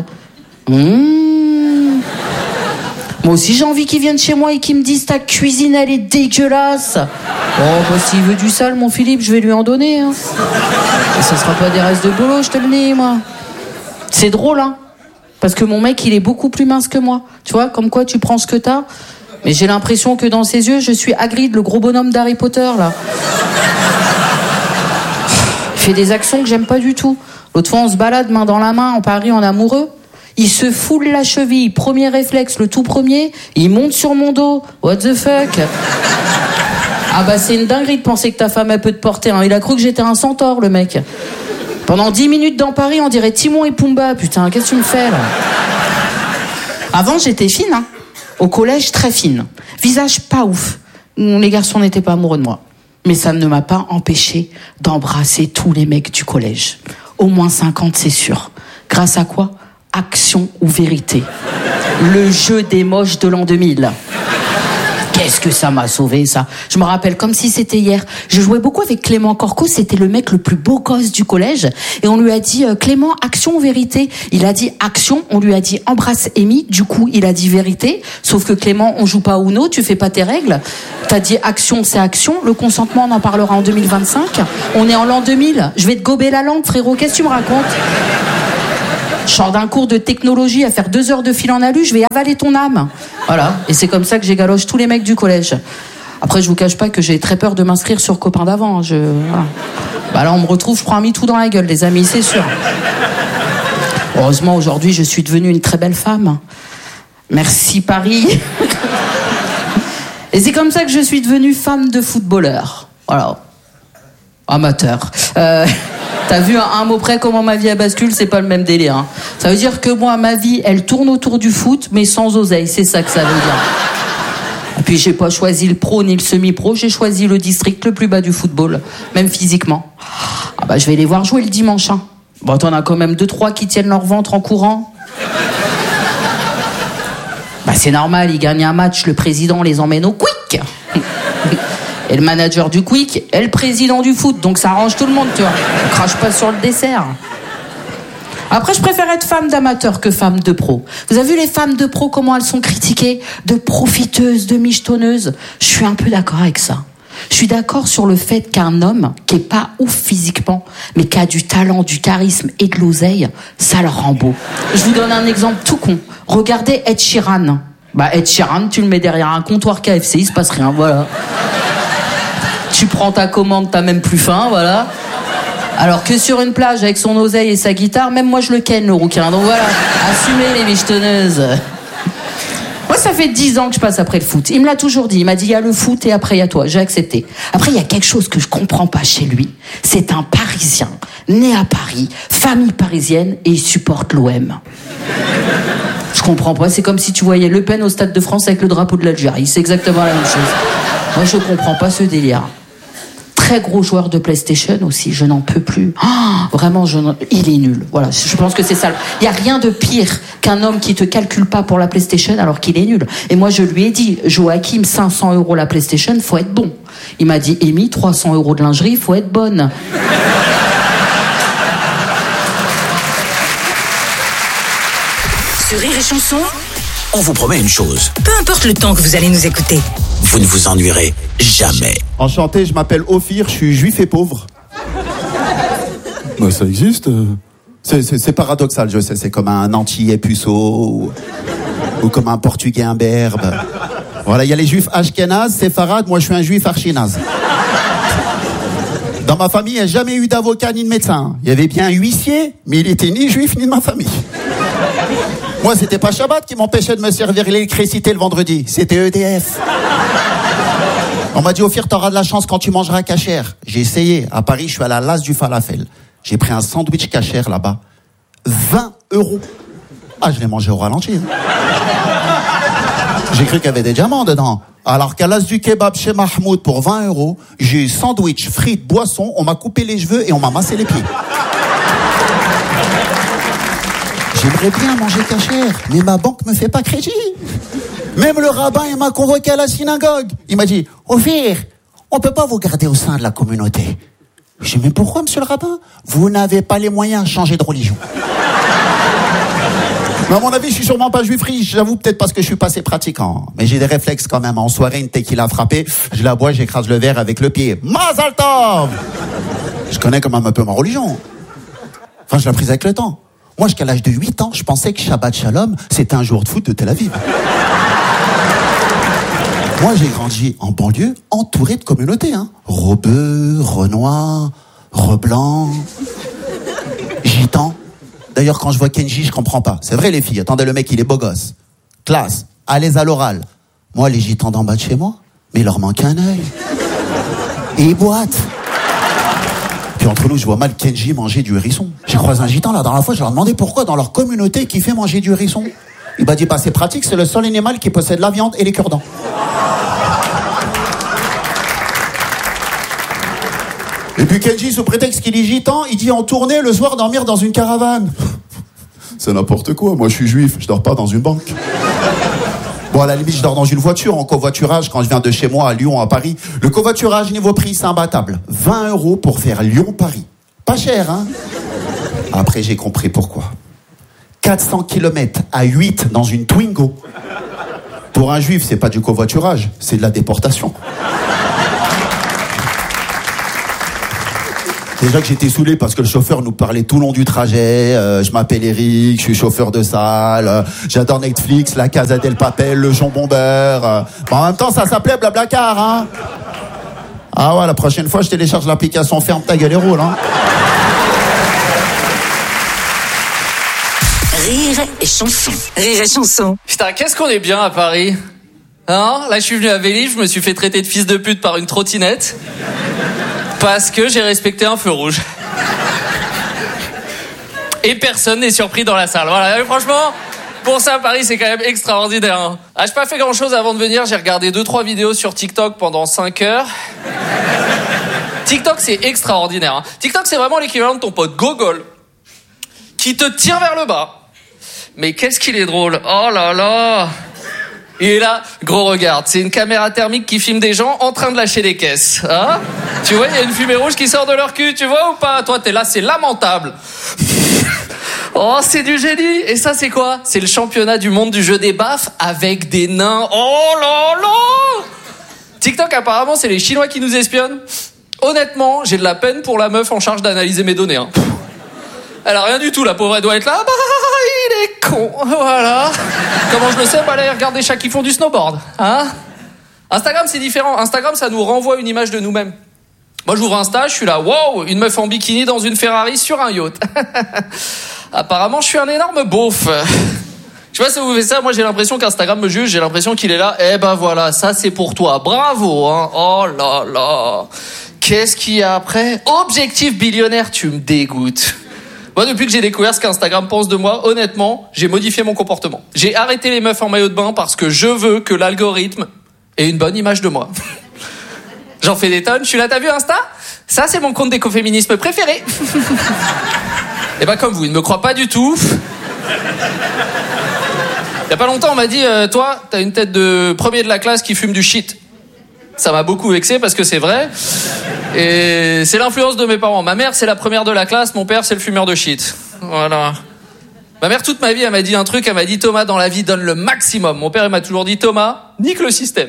Moi aussi, j'ai envie qu'il vienne chez moi et qu'il me dise ta cuisine, elle est dégueulasse. Oh, bah, s'il veut du sale, mon Philippe, je vais lui en donner. Hein. Et ça sera pas des restes de bolo, je te le dis, moi. C'est drôle, hein. Parce que mon mec, il est beaucoup plus mince que moi. Tu vois, comme quoi tu prends ce que t'as. Mais j'ai l'impression que dans ses yeux, je suis Hagrid, le gros bonhomme d'Harry Potter, là. Il fait des actions que j'aime pas du tout. L'autre fois, on se balade main dans la main en Paris en amoureux. Il se foule la cheville, premier réflexe, le tout premier, il monte sur mon dos. What the fuck? Ah bah c'est une dinguerie de penser que ta femme elle peut te porter. Hein. Il a cru que j'étais un centaure, le mec. Pendant 10 minutes dans Paris, on dirait Timon et Pumba. Putain, qu'est-ce que tu me fais là? Avant, j'étais fine, hein. Au collège, très fine. Visage pas ouf. Les garçons n'étaient pas amoureux de moi. Mais ça ne m'a pas empêché d'embrasser tous les mecs du collège. Au moins 50, c'est sûr. Grâce à quoi? Action ou vérité. Le jeu des moches de l'an 2000. Qu'est-ce que ça m'a sauvé, ça. Je me rappelle comme si c'était hier. Je jouais beaucoup avec Clément Corco, c'était le mec le plus beau gosse du collège. Et on lui a dit, Clément, action ou vérité? Il a dit action, on lui a dit embrasse Amy. Du coup, il a dit vérité. Sauf que Clément, on joue pas au Uno, tu fais pas tes règles. T'as dit action, c'est action. Le consentement, on en parlera en 2025. On est en l'an 2000. Je vais te gober la langue, frérot. Qu'est-ce que tu me racontes? Je sors d'un cours de technologie à faire 2 heures de fil en alu, je vais avaler ton âme. Voilà. Et c'est comme ça que j'égaloche tous les mecs du collège. Après, je vous cache pas que j'ai très peur de m'inscrire sur Copain d'avant. Voilà. Bah là, on me retrouve, je prends un MeToo dans la gueule, les amis, c'est sûr. Heureusement, aujourd'hui, je suis devenue une très belle femme. Merci, Paris. Et c'est comme ça que je suis devenue femme de footballeur. Voilà. Amateur. T'as vu à un mot près comment ma vie a bascule, c'est pas le même délire. Hein. Ça veut dire que moi, ma vie, elle tourne autour du foot, mais sans oseille. C'est ça que ça veut dire. Et puis j'ai pas choisi le pro ni le semi-pro, j'ai choisi le district le plus bas du football, même physiquement. Ah bah je vais les voir jouer le dimanche. Hein. Bon, t'en as quand même 2-3 qui tiennent leur ventre en courant. Bah c'est normal, ils gagnent un match, le président les emmène au Quick. Et le manager du Quick est le président du foot, donc ça arrange tout le monde, tu vois. On crache pas sur le dessert. Après, je préfère être femme d'amateur que femme de pro. Vous avez vu les femmes de pro, comment elles sont critiquées? De profiteuses, de michetonneuses. Je suis un peu d'accord avec ça. Je suis d'accord sur le fait qu'un homme qui est pas ouf physiquement, mais qui a du talent, du charisme et de l'oseille, ça le rend beau. Je vous donne un exemple tout con. Regardez Ed Sheeran. Bah, Ed Sheeran, tu le mets derrière un comptoir KFC, il se passe rien, voilà. Tu prends ta commande, t'as même plus faim, voilà. Alors que sur une plage, avec son oseille et sa guitare, même moi je le ken, le rouquin. Donc voilà, assumez les michetonneuses. Moi, ça fait 10 ans que je passe après le foot. Il me l'a toujours dit. Il m'a dit, il y a le foot et après il y a toi. J'ai accepté. Après, il y a quelque chose que je comprends pas chez lui. C'est un Parisien, né à Paris, famille parisienne, et il supporte l'OM. Je comprends pas. C'est comme si tu voyais Le Pen au Stade de France avec le drapeau de l'Algérie. C'est exactement la même chose. Moi, je comprends pas ce délire. Très gros joueur de PlayStation aussi, je n'en peux plus. Oh, vraiment, il est nul. Voilà, je pense que c'est ça. Il y a rien de pire qu'un homme qui te calcule pas pour la PlayStation alors qu'il est nul. Et moi, je lui ai dit, Joachim, 500 € la PlayStation, faut être bon. Il m'a dit, Amy, 300 € de lingerie, faut être bonne. Sur Rire et Chanson, on vous promet une chose. Peu importe le temps que vous allez nous écouter, vous ne vous ennuierez jamais. Enchanté, je m'appelle Ophir, je suis juif et pauvre. Bah, ça existe. C'est paradoxal, je sais. C'est comme un Antillais puceau ou comme un Portugais imberbe. Voilà, il y a les juifs ashkénazes, séfarades, moi je suis un juif archinaz. Dans ma famille, il n'y a jamais eu d'avocat ni de médecin. Il y avait bien un huissier, mais il était ni juif ni de ma famille. Moi, c'était pas Shabbat qui m'empêchait de me servir l'électricité le vendredi. C'était EDF. On m'a dit, Ophir, t'auras de la chance quand tu mangeras cachère. J'ai essayé. À Paris, je suis à la Las du Falafel. J'ai pris un sandwich cachère là-bas. 20 €. Ah, je l'ai mangé au ralenti. J'ai cru qu'il y avait des diamants dedans. Alors qu'à l'As du Kebab chez Mahmoud pour 20 €, j'ai eu sandwich, frites, boisson, on m'a coupé les cheveux et on m'a massé les pieds. J'aimerais bien manger cachère, mais ma banque me fait pas crédit. Même le rabbin, il m'a convoqué à la synagogue. Il m'a dit, Ophir, on peut pas vous garder au sein de la communauté. J'ai dit, mais pourquoi, monsieur le rabbin? Vous n'avez pas les moyens de changer de religion. Mais à mon avis, je suis sûrement pas juif riche, j'avoue, peut-être parce que je suis pas assez pratiquant. Mais j'ai des réflexes quand même. En soirée, une tequila frappée, je la bois, j'écrase le verre avec le pied. Mazal tov! Je connais quand même un peu ma religion. Enfin, je l'ai prise avec le temps. Moi, jusqu'à l'âge de 8 ans, je pensais que Shabbat Shalom, c'était un jour de foot de Tel Aviv. Moi, j'ai grandi en banlieue, entouré de communautés, hein. Rebeu, Renoir, Reblanc, Gitan. D'ailleurs, quand je vois Kenji, je comprends pas. C'est vrai, les filles. Attendez, le mec, il est beau gosse. Classe. À l'aise à l'oral. Moi, les gitans d'en bas de chez moi, mais il leur manque un œil. Et ils boitent. Puis entre nous, je vois mal Kenji manger du hérisson. J'ai croisé un gitan, la dernière fois, je leur ai demandé pourquoi dans leur communauté qui fait manger du hérisson. Il m'a dit, bah, c'est pratique, c'est le seul animal qui possède la viande et les cure-dents. Et puis Kenji, sous prétexte qu'il est gitan, il dit en tournée le soir dormir dans une caravane. C'est n'importe quoi, moi je suis juif, je dors pas dans une banque. Bon, à la limite, je dors dans une voiture en covoiturage quand je viens de chez moi à Lyon, à Paris. Le covoiturage, niveau prix, c'est imbattable. 20 € pour faire Lyon-Paris. Pas cher, hein? Après, j'ai compris pourquoi. 400 km à 8 dans une Twingo. Pour un juif, c'est pas du covoiturage, c'est de la déportation. Déjà que j'étais saoulé parce que le chauffeur nous parlait tout le long du trajet. Je m'appelle Eric, je suis chauffeur de salle. J'adore Netflix, La Casa del Papel, le jambon beurre. En même temps, ça s'appelait Blablacar, hein. Ah ouais, la prochaine fois, je télécharge l'application Ferme ta gueule et roule, hein. Rire et chanson. Rire et chanson. Putain, qu'est-ce qu'on est bien à Paris. Hein? Là, je suis venu à Vélib, je me suis fait traiter de fils de pute par une trottinette. Parce que j'ai respecté un feu rouge. Et personne n'est surpris dans la salle. Voilà, et franchement, pour ça, Paris, c'est quand même extraordinaire. Hein. Ah, j'ai pas fait grand-chose avant de venir. J'ai regardé 2-3 vidéos sur TikTok pendant 5 heures. TikTok, c'est extraordinaire. Hein. TikTok, c'est vraiment l'équivalent de ton pote Gogol, qui te tire vers le bas. Mais qu'est-ce qu'il est drôle. Oh là là. Et là, gros regarde, c'est une caméra thermique qui filme des gens en train de lâcher des caisses. Hein? Tu vois, il y a une fumée rouge qui sort de leur cul, tu vois ou pas? Toi, t'es là, c'est lamentable. Oh, c'est du génie. Et ça, c'est quoi? C'est le championnat du monde du jeu des baffes avec des nains. Oh là là. TikTok, apparemment, c'est les Chinois qui nous espionnent. Honnêtement, j'ai de la peine pour la meuf en charge d'analyser mes données. Hein. Elle a rien du tout, la pauvre, elle doit être là. Bah, il est con, voilà. Comment je le sais? Bah, allez, regarde des chats qui font du snowboard. Hein? Instagram, c'est différent. Instagram, ça nous renvoie une image de nous-mêmes. Moi, j'ouvre Insta, je suis là, wow, une meuf en bikini dans une Ferrari sur un yacht. Apparemment, je suis un énorme beauf. Je sais pas si vous faites ça, moi j'ai l'impression qu'Instagram me juge, j'ai l'impression qu'il est là, eh ben voilà, ça c'est pour toi, bravo, hein. Oh là là. Qu'est-ce qu'il y a après? Objectif billionnaire, tu me dégoûtes. Moi, depuis que j'ai découvert ce qu'Instagram pense de moi, honnêtement, j'ai modifié mon comportement. J'ai arrêté les meufs en maillot de bain parce que je veux que l'algorithme ait une bonne image de moi. J'en fais des tonnes. Je suis là, t'as vu Insta? Ça, c'est mon compte d'écoféminisme préféré. Et bah, comme vous, il ne me croit pas du tout. Il y a pas longtemps, on m'a dit, toi, t'as une tête de premier de la classe qui fume du shit. Ça m'a beaucoup vexé parce que c'est vrai. Et c'est l'influence de mes parents. Ma mère, c'est la première de la classe. Mon père, c'est le fumeur de shit. Voilà. Ma mère, toute ma vie, elle m'a dit un truc. Elle m'a dit, Thomas, dans la vie, donne le maximum. Mon père, il m'a toujours dit, Thomas, nique le système.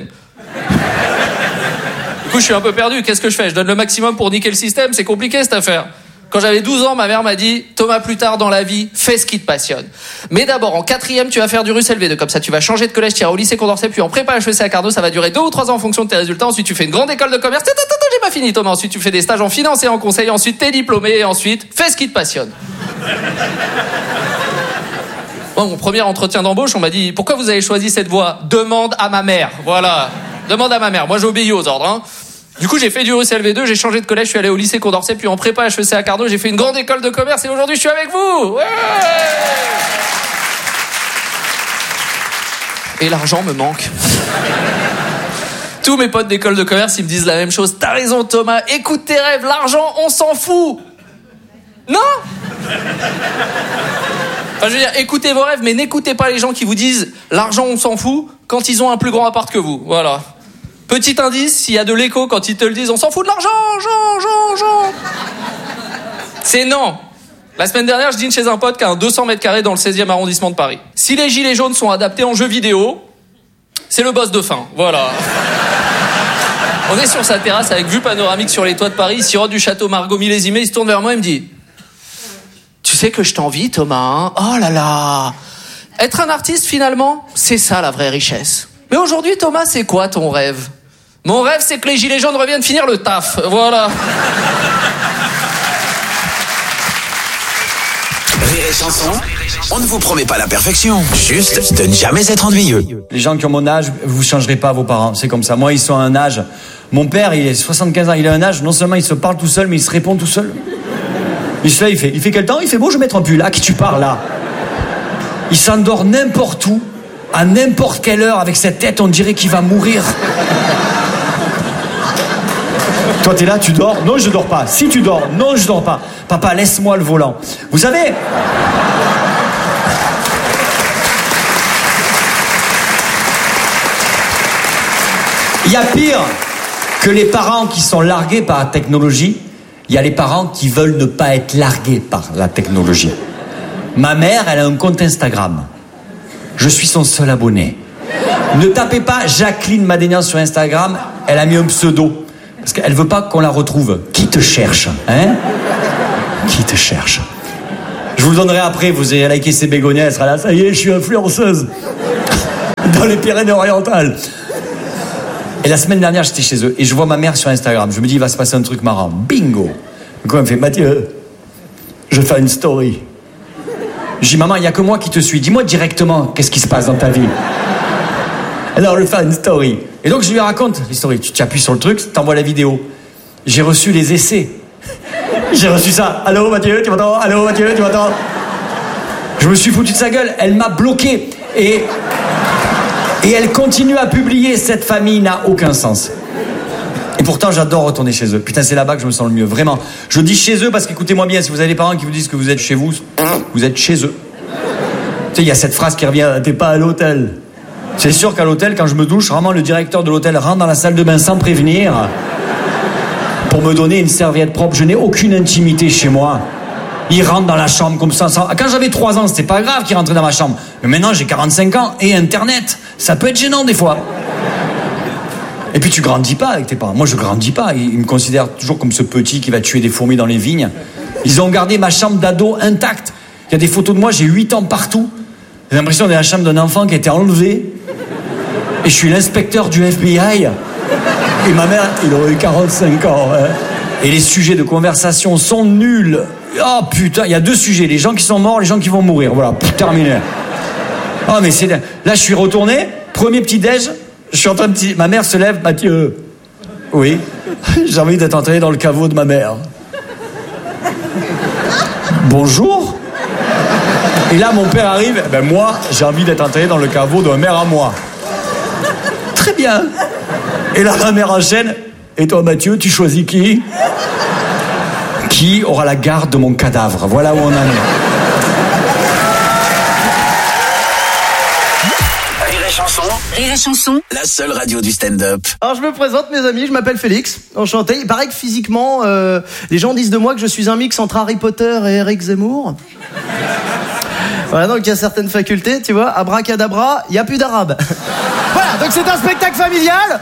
Du coup, je suis un peu perdu. Qu'est-ce que je fais? Je donne le maximum pour niquer le système? C'est compliqué, cette affaire. Quand j'avais 12 ans, ma mère m'a dit, Thomas, plus tard dans la vie, fais ce qui te passionne. Mais d'abord, en 4e, tu vas faire du russe LV2. Comme ça, tu vas changer de collège, tu iras au lycée Condorcet, puis en prépa HEC à Carnot, ça va durer 2 ou 3 ans en fonction de tes résultats. Ensuite, tu fais une grande école de commerce. J'ai pas fini, Thomas. Ensuite, tu fais des stages en finance et en conseil. Ensuite, t'es diplômé. Et ensuite, fais ce qui te passionne. Bon, mon premier entretien d'embauche, on m'a dit, pourquoi vous avez choisi cette voie? Demande à ma mère. Voilà. Demande à ma mère. Moi, j'obéis aux ordres, hein. Du coup, j'ai fait du russe LV2, j'ai changé de collège, je suis allé au lycée Condorcet, puis en prépa HEC à Carnot, j'ai fait une grande école de commerce et aujourd'hui, je suis avec vous. Ouais. Et l'argent me manque. Tous mes potes d'école de commerce, ils me disent la même chose. T'as raison, Thomas, écoute tes rêves, l'argent, on s'en fout. Non. Enfin, je veux dire, écoutez vos rêves, mais n'écoutez pas les gens qui vous disent l'argent, on s'en fout, quand ils ont un plus grand appart que vous. Voilà. Petit indice, s'il y a de l'écho quand ils te le disent, on s'en fout de l'argent, Jean. C'est non. La semaine dernière, je dîne chez un pote qui a un 200 mètres carrés dans le 16e arrondissement de Paris. Si les gilets jaunes sont adaptés en jeux vidéo, c'est le boss de fin. Voilà. On est sur sa terrasse avec vue panoramique sur les toits de Paris, il sirote du château Margaux millésimé, il se tourne vers moi et me dit, tu sais que je t'envie, Thomas, hein? Oh là là. Être un artiste, finalement, c'est ça la vraie richesse. Mais aujourd'hui, Thomas, c'est quoi ton rêve? Mon rêve, c'est que les gilets jaunes reviennent finir le taf. Voilà. Rire et chanson, on ne vous promet pas la perfection, juste de ne jamais être ennuyeux. Les gens qui ont mon âge, vous changerez pas vos parents, c'est comme ça. Moi, ils sont à un âge. Mon père, il est 75 ans, il a un âge, non seulement il se parle tout seul, mais il se répond tout seul. Il fait quel temps? Il fait beau, je vais mettre un pull. À qui tu parles là? Il s'endort n'importe où, à n'importe quelle heure, avec cette tête, on dirait qu'il va mourir. Toi, t'es là, tu dors? Non, je dors pas. Si tu dors? Non, je dors pas. Papa, laisse-moi le volant. Vous savez... Il y a pire que les parents qui sont largués par la technologie. Il y a les parents qui veulent ne pas être largués par la technologie. Ma mère, elle a un compte Instagram. Je suis son seul abonné. Ne tapez pas Jacqueline Madénian sur Instagram, elle a mis un pseudo. Parce qu'elle veut pas qu'on la retrouve. Qui te cherche, hein? Qui te cherche? Je vous le donnerai après, vous irez liker ses bégonias, elle sera là, ça y est, je suis influenceuse. Dans les Pyrénées-Orientales. Et la semaine dernière, j'étais chez eux et je vois ma mère sur Instagram. Je me dis, il va se passer un truc marrant. Bingo! Du coup, elle me fait, Mathieu, je vais faire une story. Je dis, maman, il n'y a que moi qui te suis. Dis-moi directement qu'est-ce qui se passe dans ta vie. Alors, je vais faire une story. Et donc, je lui raconte l'histoire. Tu appuies sur le truc, t'envoies la vidéo. J'ai reçu les essais. J'ai reçu ça. Allô, Mathieu, tu m'entends? Allô, Mathieu, tu m'entends? Je me suis foutu de sa gueule. Elle m'a bloqué. Et elle continue à publier. Cette famille n'a aucun sens. Et pourtant, j'adore retourner chez eux. Putain, c'est là-bas que je me sens le mieux. Vraiment. Je dis chez eux parce qu'écoutez-moi bien, si vous avez des parents qui vous disent que vous êtes chez vous, vous êtes chez eux. Tu sais, il y a cette phrase qui revient, t'es pas à l'hôtel. C'est sûr qu'à l'hôtel, quand je me douche, vraiment, le directeur de l'hôtel rentre dans la salle de bain sans prévenir pour me donner une serviette propre. Je n'ai aucune intimité chez moi. Il rentre dans la chambre comme ça. Quand j'avais 3 ans, c'était pas grave qu'il rentrait dans ma chambre. Mais maintenant, j'ai 45 ans et Internet. Ça peut être gênant des fois. Et puis tu grandis pas avec tes parents. Moi, je grandis pas. Ils me considèrent toujours comme ce petit qui va tuer des fourmis dans les vignes. Ils ont gardé ma chambre d'ado intacte. Il y a des photos de moi, j'ai 8 ans partout. J'ai l'impression d'être la chambre d'un enfant qui a été enlevé. Et je suis l'inspecteur du FBI. Et ma mère, il aurait eu 45 ans. Hein. Et les sujets de conversation sont nuls. Oh putain, il y a 2 sujets. Les gens qui sont morts, les gens qui vont mourir. Voilà, terminé. Oh mais c'est... Là, je suis retourné. Premier petit-déj. Je suis en train de... Ma mère se lève. Mathieu. Oui. J'ai envie d'être entré dans le caveau de ma mère. Bonjour. Et là, mon père arrive. Ben moi, j'ai envie d'être entré dans le caveau de ma mère à moi. Très bien. Et là, ma mère enchaîne. Et toi, Mathieu, tu choisis qui? Qui aura la garde de mon cadavre? Voilà où on en est. Rire et chanson, la seule radio du stand-up. Alors je me présente mes amis, je m'appelle Félix, enchanté. Il paraît que physiquement, les gens disent de moi que je suis un mix entre Harry Potter et Eric Zemmour. Voilà, donc il y a certaines facultés, tu vois, abracadabra, il n'y a plus d'arabe. Voilà, donc c'est un spectacle familial.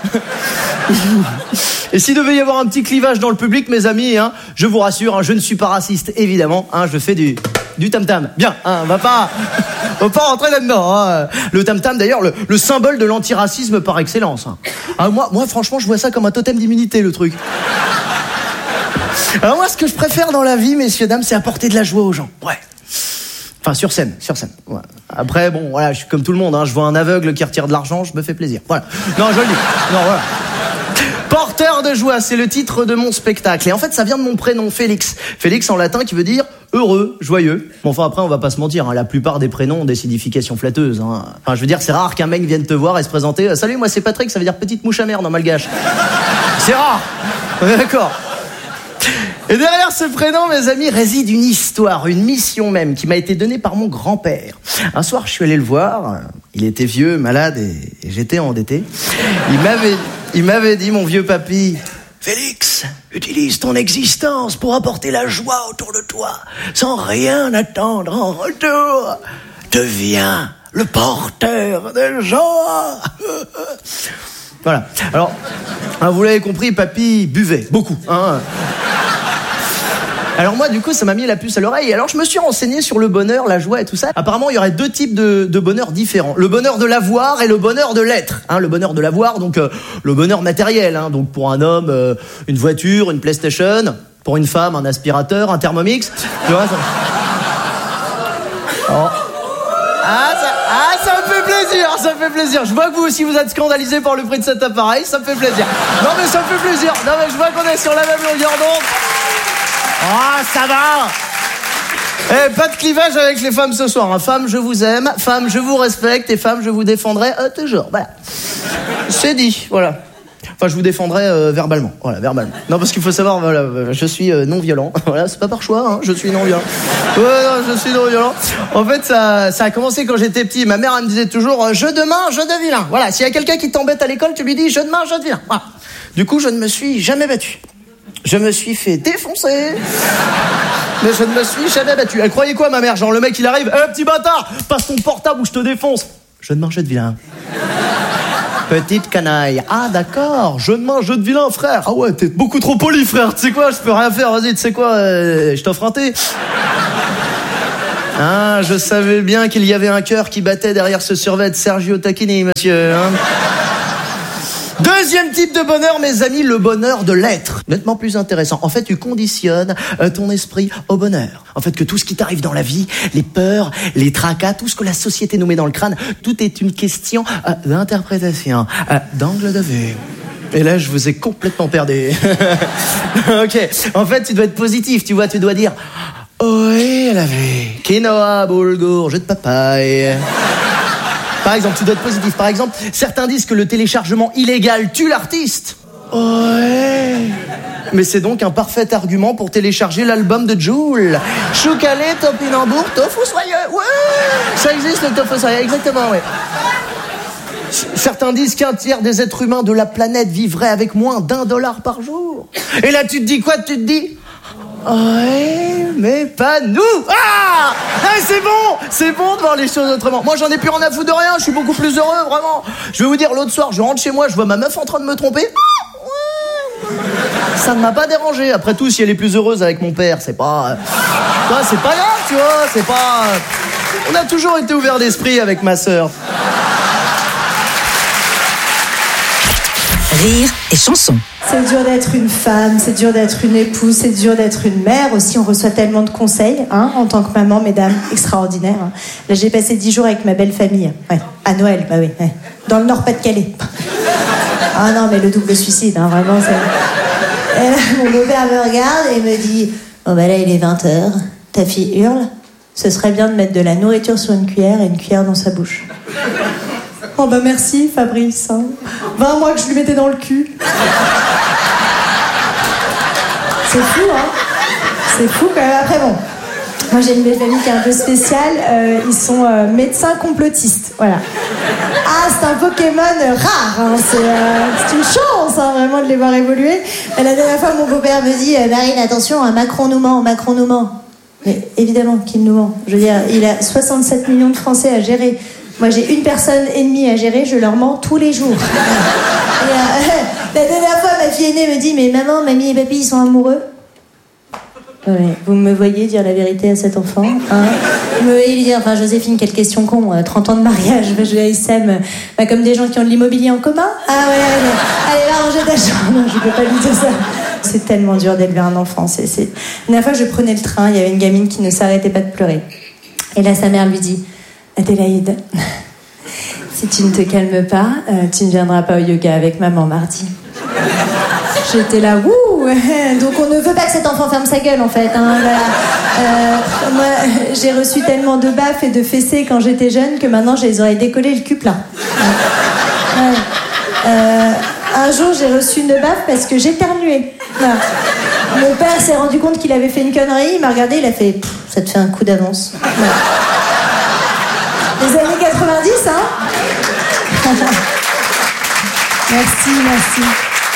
Et s'il devait y avoir un petit clivage dans le public, mes amis, hein, je vous rassure, hein, je ne suis pas raciste, évidemment, hein, je fais du tam-tam. Bien, hein, on va pas rentrer là-dedans. Hein. Le tam-tam, d'ailleurs, le symbole de l'antiracisme par excellence. Hein. Ah, moi, franchement, je vois ça comme un totem d'immunité, le truc. Alors moi, ce que je préfère dans la vie, messieurs, dames, c'est apporter de la joie aux gens. Ouais. Enfin, sur scène. Ouais. Après, bon, voilà, je suis comme tout le monde, hein, je vois un aveugle qui retire de l'argent, je me fais plaisir. Voilà. Non, je le dis. Non, voilà. Porteur de joie, c'est le titre de mon spectacle. Et en fait, ça vient de mon prénom, Félix. Félix en latin qui veut dire heureux, joyeux. Bon, enfin, après, on va pas se mentir, hein, la plupart des prénoms ont des significations flatteuses. Hein. Enfin, je veux dire, c'est rare qu'un mec vienne te voir et se présenter. Salut, moi c'est Patrick, ça veut dire petite mouche à merde en malgache. C'est rare. On est d'accord. Et derrière ce prénom, mes amis, réside une histoire, une mission même, qui m'a été donnée par mon grand-père. Un soir, je suis allé le voir. Il était vieux, malade, et j'étais endetté. Il m'avait dit, mon vieux papy, Félix, utilise ton existence pour apporter la joie autour de toi, sans rien attendre en retour. Deviens le porteur de joie. Voilà. Alors, vous l'avez compris, papy buvait beaucoup. Hein. Alors moi, du coup, ça m'a mis la puce à l'oreille. Alors je me suis renseigné sur le bonheur, la joie et tout ça. Apparemment, il y aurait 2 types de bonheur différents. Le bonheur de l'avoir et le bonheur de l'être. Hein, le bonheur de l'avoir, donc le bonheur matériel. Hein, donc pour un homme, une voiture, une PlayStation. Pour une femme, un aspirateur, un Thermomix. Tu vois, ça... Oh. Ça me fait plaisir, ça me fait plaisir. Je vois que vous aussi vous êtes scandalisés par le prix de cet appareil, ça me fait plaisir. Non mais ça me fait plaisir. Non mais je vois qu'on est sur la même longueur d'onde. Ah, ça va. Pas de clivage avec les femmes ce soir. Hein. Femmes, je vous aime. Femmes, je vous respecte. Et femmes, je vous défendrai toujours. Voilà. C'est dit, voilà. Enfin, je vous défendrai verbalement. Voilà, verbalement. Non, parce qu'il faut savoir, voilà, je suis non violent. Voilà, c'est pas par choix, hein, je suis non violent. Ouais, non, je suis non violent. En fait, ça a commencé quand j'étais petit. Ma mère, elle me disait toujours, jeu de main, jeu de vilain. Voilà, s'il y a quelqu'un qui t'embête à l'école, tu lui dis jeu de main, jeu de vilain. Voilà. Du coup, je ne me suis jamais battu. Je me suis fait défoncer. Mais je ne me suis jamais battu. Elle croyait quoi, ma mère? Genre, le mec, il arrive, petit bâtard, passe ton portable ou je te défonce. Jeu de main, jeu de vilain. Petite canaille. Ah, d'accord. Jeu de main, jeu de vilain, frère. Ah ouais, t'es beaucoup trop poli, frère. Tu sais quoi, je peux rien faire. Vas-y, tu sais quoi, je t'offre un thé. Ah, je savais bien qu'il y avait un cœur qui battait derrière ce survêt de Sergio Tacchini, monsieur. Hein. Deuxième type de bonheur, mes amis, le bonheur de l'être. Nettement plus intéressant. En fait, tu conditionnes ton esprit au bonheur. En fait, que tout ce qui t'arrive dans la vie, les peurs, les tracas, tout ce que la société nous met dans le crâne, tout est une question d'interprétation, d'angle de vue. Et là, je vous ai complètement perdu. Ok. En fait, tu dois être positif, tu vois, tu dois dire « Ohé, la vie, quinoa, boulgour, jus de papaye ». Par exemple, tu dois être positif. Par exemple, certains disent que le téléchargement illégal tue l'artiste. Ouais. Mais c'est donc un parfait argument pour télécharger l'album de Jul. Choucalé, topinambour, tofu soyeux. Ouais. Ça existe, le tofu soyeux. Exactement, ouais. Certains disent qu'un tiers des êtres humains de la planète vivraient avec moins d'$1 par jour. Et là, tu te dis quoi? Tu te dis... Ouais, mais pas nous. Ah, c'est bon de voir les choses autrement. Moi, j'en ai plus rien à foutre de rien. Je suis beaucoup plus heureux, vraiment. Je vais vous dire, l'autre soir, je rentre chez moi, je vois ma meuf en train de me tromper. Ça ne m'a pas dérangé. Après tout, si elle est plus heureuse avec mon père, c'est pas grave, tu vois. C'est pas. On a toujours été ouverts d'esprit avec ma sœur. Rire et chanson. C'est dur d'être une femme, c'est dur d'être une épouse, c'est dur d'être une mère aussi. On reçoit tellement de conseils en tant que maman, mesdames, extraordinaire. Là, j'ai passé 10 jours avec ma belle famille. Ouais, à Noël, bah oui. Ouais. Dans le Nord-Pas-de-Calais. Ah non, mais le double suicide, vraiment. Et là, mon beau-père me regarde et me dit « Oh bah là, il est 20h, ta fille hurle. Ce serait bien de mettre de la nourriture sur une cuillère et une cuillère dans sa bouche. » Oh bah merci Fabrice, 20 mois que je lui mettais dans le cul. C'est fou, hein. C'est fou quand même. Après bon, moi j'ai une belle famille qui est un peu spéciale. Ils sont médecins complotistes, voilà. Ah, c'est un Pokémon rare, hein. C'est une chance, hein, vraiment de les voir évoluer. La dernière fois mon beau-père me dit Marine, attention, Macron nous ment. Mais évidemment qu'il nous ment. Je veux dire, il a 67 millions de Français à gérer. Moi, j'ai une personne ennemie à gérer, je leur mens tous les jours. Et, la dernière fois, ma fille aînée me dit « Mais maman, mamie et papy, ils sont amoureux ?» Ouais, vous me voyez dire la vérité à cet enfant, hein. Vous me voyez lui dire « Enfin, Joséphine, quelle question con, 30 ans de mariage, ils s'aiment, comme des gens qui ont de l'immobilier en commun. Ah ouais, allez, va ranger ta chambre. » Non, je peux pas lui dire ça. C'est tellement dur d'élever un enfant. La dernière fois, je prenais le train, il y avait une gamine qui ne s'arrêtait pas de pleurer. Et là, sa mère lui dit « Adélaïde, si tu ne te calmes pas, tu ne viendras pas au yoga avec maman mardi. » J'étais là, wouh. Donc on ne veut pas que cet enfant ferme sa gueule en fait, hein, voilà. Moi, j'ai reçu tellement de baffes et de fessées quand j'étais jeune que maintenant j'ai les oreilles décollées, le cul plein. Un jour j'ai reçu une baffe parce que j'éternuais. Voilà. Mon père s'est rendu compte qu'il avait fait une connerie, il m'a regardé, il a fait « Ça te fait un coup d'avance. » Voilà. Les années 90, hein. Merci.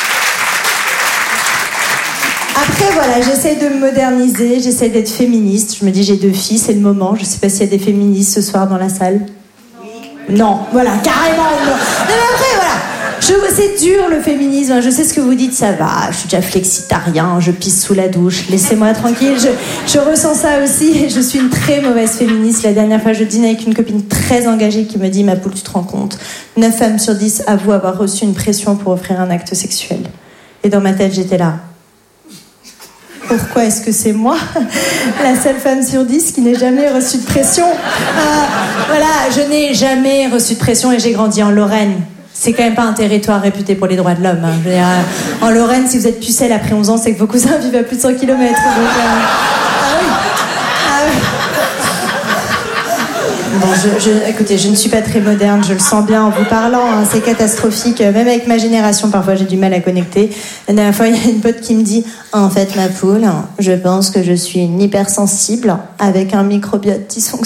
Après, voilà, j'essaie de me moderniser, j'essaie d'être féministe. Je me dis, j'ai 2 filles, c'est le moment. Je sais pas s'il y a des féministes ce soir dans la salle. Non, voilà, carrément. Non. Mais après, voilà. C'est dur le féminisme, je sais ce que vous dites, ça va, je suis déjà flexitarien, je pisse sous la douche, laissez-moi tranquille, je ressens ça aussi, je suis une très mauvaise féministe. La dernière fois je dînais avec une copine très engagée qui me dit « Ma poule, tu te rends compte, 9 femmes sur 10 avouent avoir reçu une pression pour offrir un acte sexuel. » Et dans ma tête j'étais là. Pourquoi est-ce que c'est moi, la seule femme sur 10 qui n'ait jamais reçu de pression? Voilà, je n'ai jamais reçu de pression et j'ai grandi en Lorraine. C'est quand même pas un territoire réputé pour les droits de l'homme. Hein. Je veux dire, en Lorraine, si vous êtes pucelle après 11 ans, c'est que vos cousins vivent à plus de 100 km. Donc, ah oui. Bon, écoutez, je ne suis pas très moderne, je le sens bien en vous parlant, hein, c'est catastrophique. Même avec ma génération, parfois j'ai du mal à connecter. La dernière fois, il y a une pote qui me dit « En fait, ma poule, je pense que je suis une hypersensible avec un microbiote dysfonctionnel. »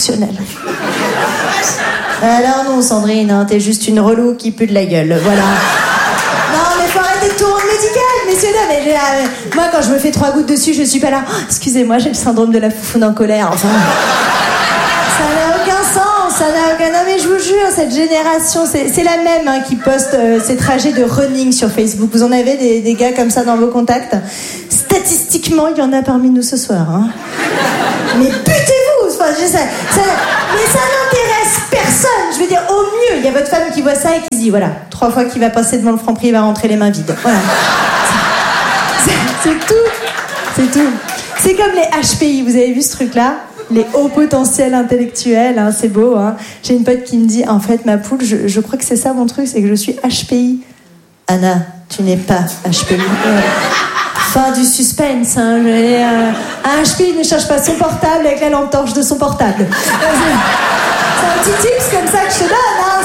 Alors non, Sandrine, hein, t'es juste une relou qui pue de la gueule, voilà. Non, mais faut arrêter de tourner médical, messieurs, dames. Moi, quand je me fais 3 gouttes dessus, je suis pas là. Oh, excusez-moi, j'ai le syndrome de la foufoune en colère, enfin... Ça n'a aucun sens, ça n'a aucun... Non mais je vous jure, cette génération, c'est la même hein, qui poste ces trajets de running sur Facebook. Vous en avez des gars comme ça dans vos contacts? Statistiquement, il y en a parmi nous ce soir. Hein. Mais butez-vous enfin, mais ça n'intéresse personne. Je veux dire, au mieux, il y a votre femme qui voit ça et qui se dit, voilà, 3 fois qu'il va passer devant le Franprix, il va rentrer les mains vides. Voilà. C'est tout. C'est tout. C'est comme les HPI, vous avez vu ce truc-là? Les hauts potentiels intellectuels, hein, c'est beau. Hein. J'ai une pote qui me dit, en fait, ma poule, je crois que c'est ça mon truc, c'est que je suis HPI. Anna, tu n'es pas HPI. Fin du suspense. Hein, un HPI ne cherche pas son portable avec la lampe torche de son portable. C'est un petit tips comme ça que je te donne. Hein,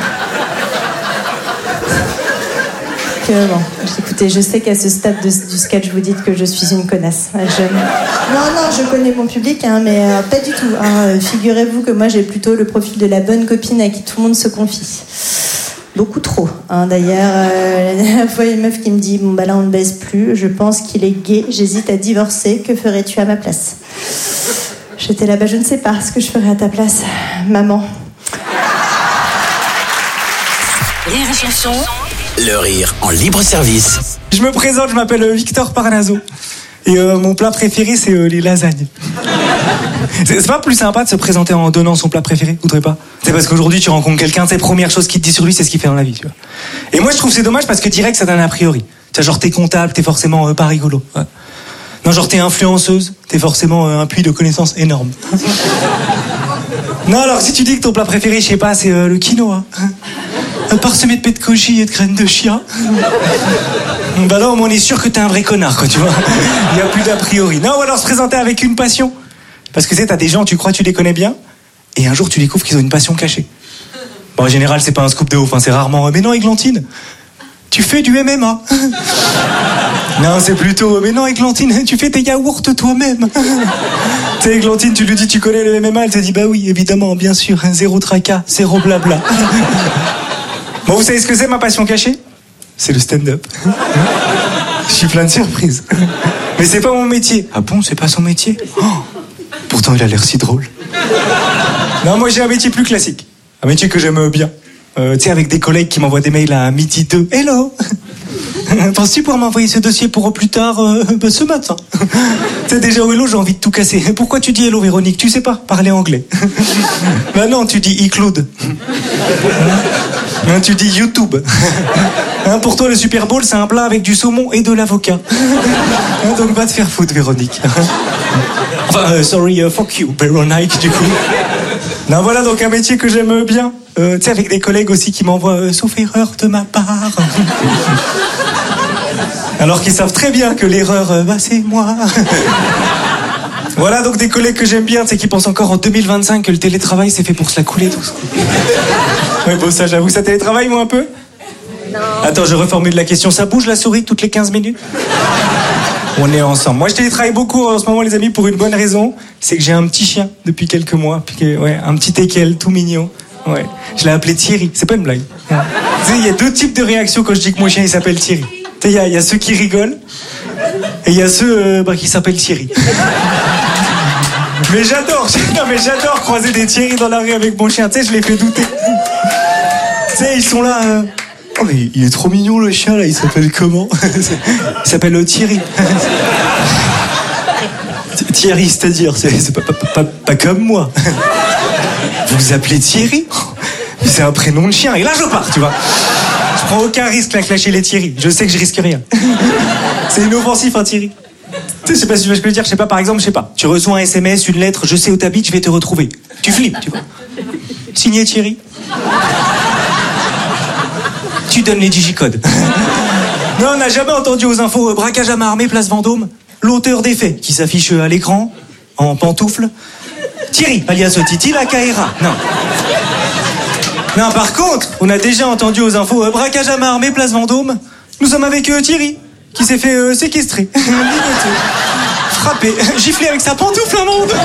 bon, écoutez, je sais qu'à ce stade du sketch, vous dites que je suis une connasse. Non, je connais mon public, hein, mais pas du tout. Hein. Figurez-vous que moi, j'ai plutôt le profil de la bonne copine à qui tout le monde se confie. Beaucoup trop. Hein. D'ailleurs, la dernière fois, il y a une meuf qui me dit « Bon, bah là, on ne baise plus. Je pense qu'il est gay. J'hésite à divorcer. Que ferais-tu à ma place ?» J'étais là-bas, je ne sais pas ce que je ferais à ta place, maman. Rire et chanson. Le rire en libre service. Je me présente, je m'appelle Victor Parnaso. Et mon plat préféré, c'est les lasagnes. C'est pas plus sympa de se présenter en donnant son plat préféré, vous trouvez pas? C'est parce qu'aujourd'hui, tu rencontres quelqu'un, c'est la première chose qu'il te dit sur lui, c'est ce qu'il fait dans la vie, tu vois. Et moi, je trouve que c'est dommage parce que direct, ça donne a priori. Tu vois, genre, t'es comptable, t'es forcément pas rigolo. Ouais. Non, genre, t'es influenceuse, t'es forcément un puits de connaissances énorme. Non, alors, si tu dis que ton plat préféré, je sais pas, c'est le quinoa. Parsemé de pets de cochille et de graines de chia. Bah là, on est sûr que t'es un vrai connard, quoi, tu vois. Il y a plus d'a priori. Non, ou alors se présenter avec une passion. Parce que tu sais, t'as des gens, tu crois que tu les connais bien, et un jour, tu découvres qu'ils ont une passion cachée. Bon, en général, c'est pas un scoop de ouf, hein, c'est rarement. Mais non, Églantine, tu fais du MMA. Non, c'est plutôt. Mais non, Églantine, tu fais tes yaourts toi-même. Tu sais, Églantine, tu lui dis, tu connais le MMA, elle te dit, bah oui, évidemment, bien sûr, zéro tracas, zéro blabla. Bon, vous savez ce que c'est ma passion cachée? C'est le stand-up. Je suis plein de surprises. Mais c'est pas mon métier. Ah bon, c'est pas son métier? Oh, pourtant, il a l'air si drôle. Non, moi j'ai un métier plus classique. Un métier que j'aime bien. Tu sais, avec des collègues qui m'envoient des mails à 12h. Hello! Penses-tu pouvoir m'envoyer ce dossier pour plus tard ce matin? Tu sais, déjà au hello, j'ai envie de tout casser. Pourquoi tu dis hello, Véronique? Tu sais pas parler anglais. Bah non, tu dis iCloud. Hein, tu dis YouTube. Hein, pour toi, le Super Bowl, c'est un plat avec du saumon et de l'avocat. Hein, donc va te faire foutre, Véronique. Enfin, sorry, fuck you, Véronique, du coup. Non, voilà donc un métier que j'aime bien. Tu sais, avec des collègues aussi qui m'envoient sauf erreur de ma part. Alors qu'ils savent très bien que l'erreur, bah c'est moi. Voilà donc des collègues que j'aime bien, tu sais, qui pensent encore en 2025 que le télétravail c'est fait pour se la couler tous. Ouais, bon, ça j'avoue, ça télétravaille moi un peu? Non. Attends, je reformule la question, ça bouge la souris toutes les 15 minutes? On est ensemble. Moi je télétravaille beaucoup en ce moment les amis pour une bonne raison, c'est que j'ai un petit chien depuis quelques mois, ouais, un petit teckel tout mignon. Ouais. Je l'ai appelé Thierry, c'est pas une blague. Tu sais, il y a 2 types de réactions quand je dis que mon chien il s'appelle Thierry. Tu sais, il y a ceux qui rigolent et il y a ceux qui s'appellent Thierry. Mais j'adore croiser des Thierry dans la rue avec mon chien, tu sais, je les fais douter. Tu sais, ils sont là. Oh, mais il est trop mignon le chien là, il s'appelle comment? Il s'appelle Thierry. Thierry, c'est-à-dire, c'est pas comme moi. Vous vous appelez Thierry? C'est un prénom de chien. Et là, je pars, tu vois. Je prends aucun risque à clasher les Thierry. Je sais que je risque rien. C'est inoffensif, hein, Thierry. Tu sais, je sais pas si tu vois ce que je veux dire. Je sais pas, par exemple, tu reçois un SMS, une lettre, je sais où t'habites, je vais te retrouver. Tu flippes, tu vois. Signé Thierry. Tu donnes les digicodes. Non, on n'a jamais entendu aux infos braquage à main armée, place Vendôme. L'auteur des faits qui s'affiche à l'écran, en pantoufles. Thierry, alias Titi la Kaira. Non. Non, par contre, on a déjà entendu aux infos braquage à main armée, place Vendôme. Nous sommes avec Thierry, qui s'est fait séquestrer, ligoté, frappé, giflé avec sa pantoufle à un moment donné.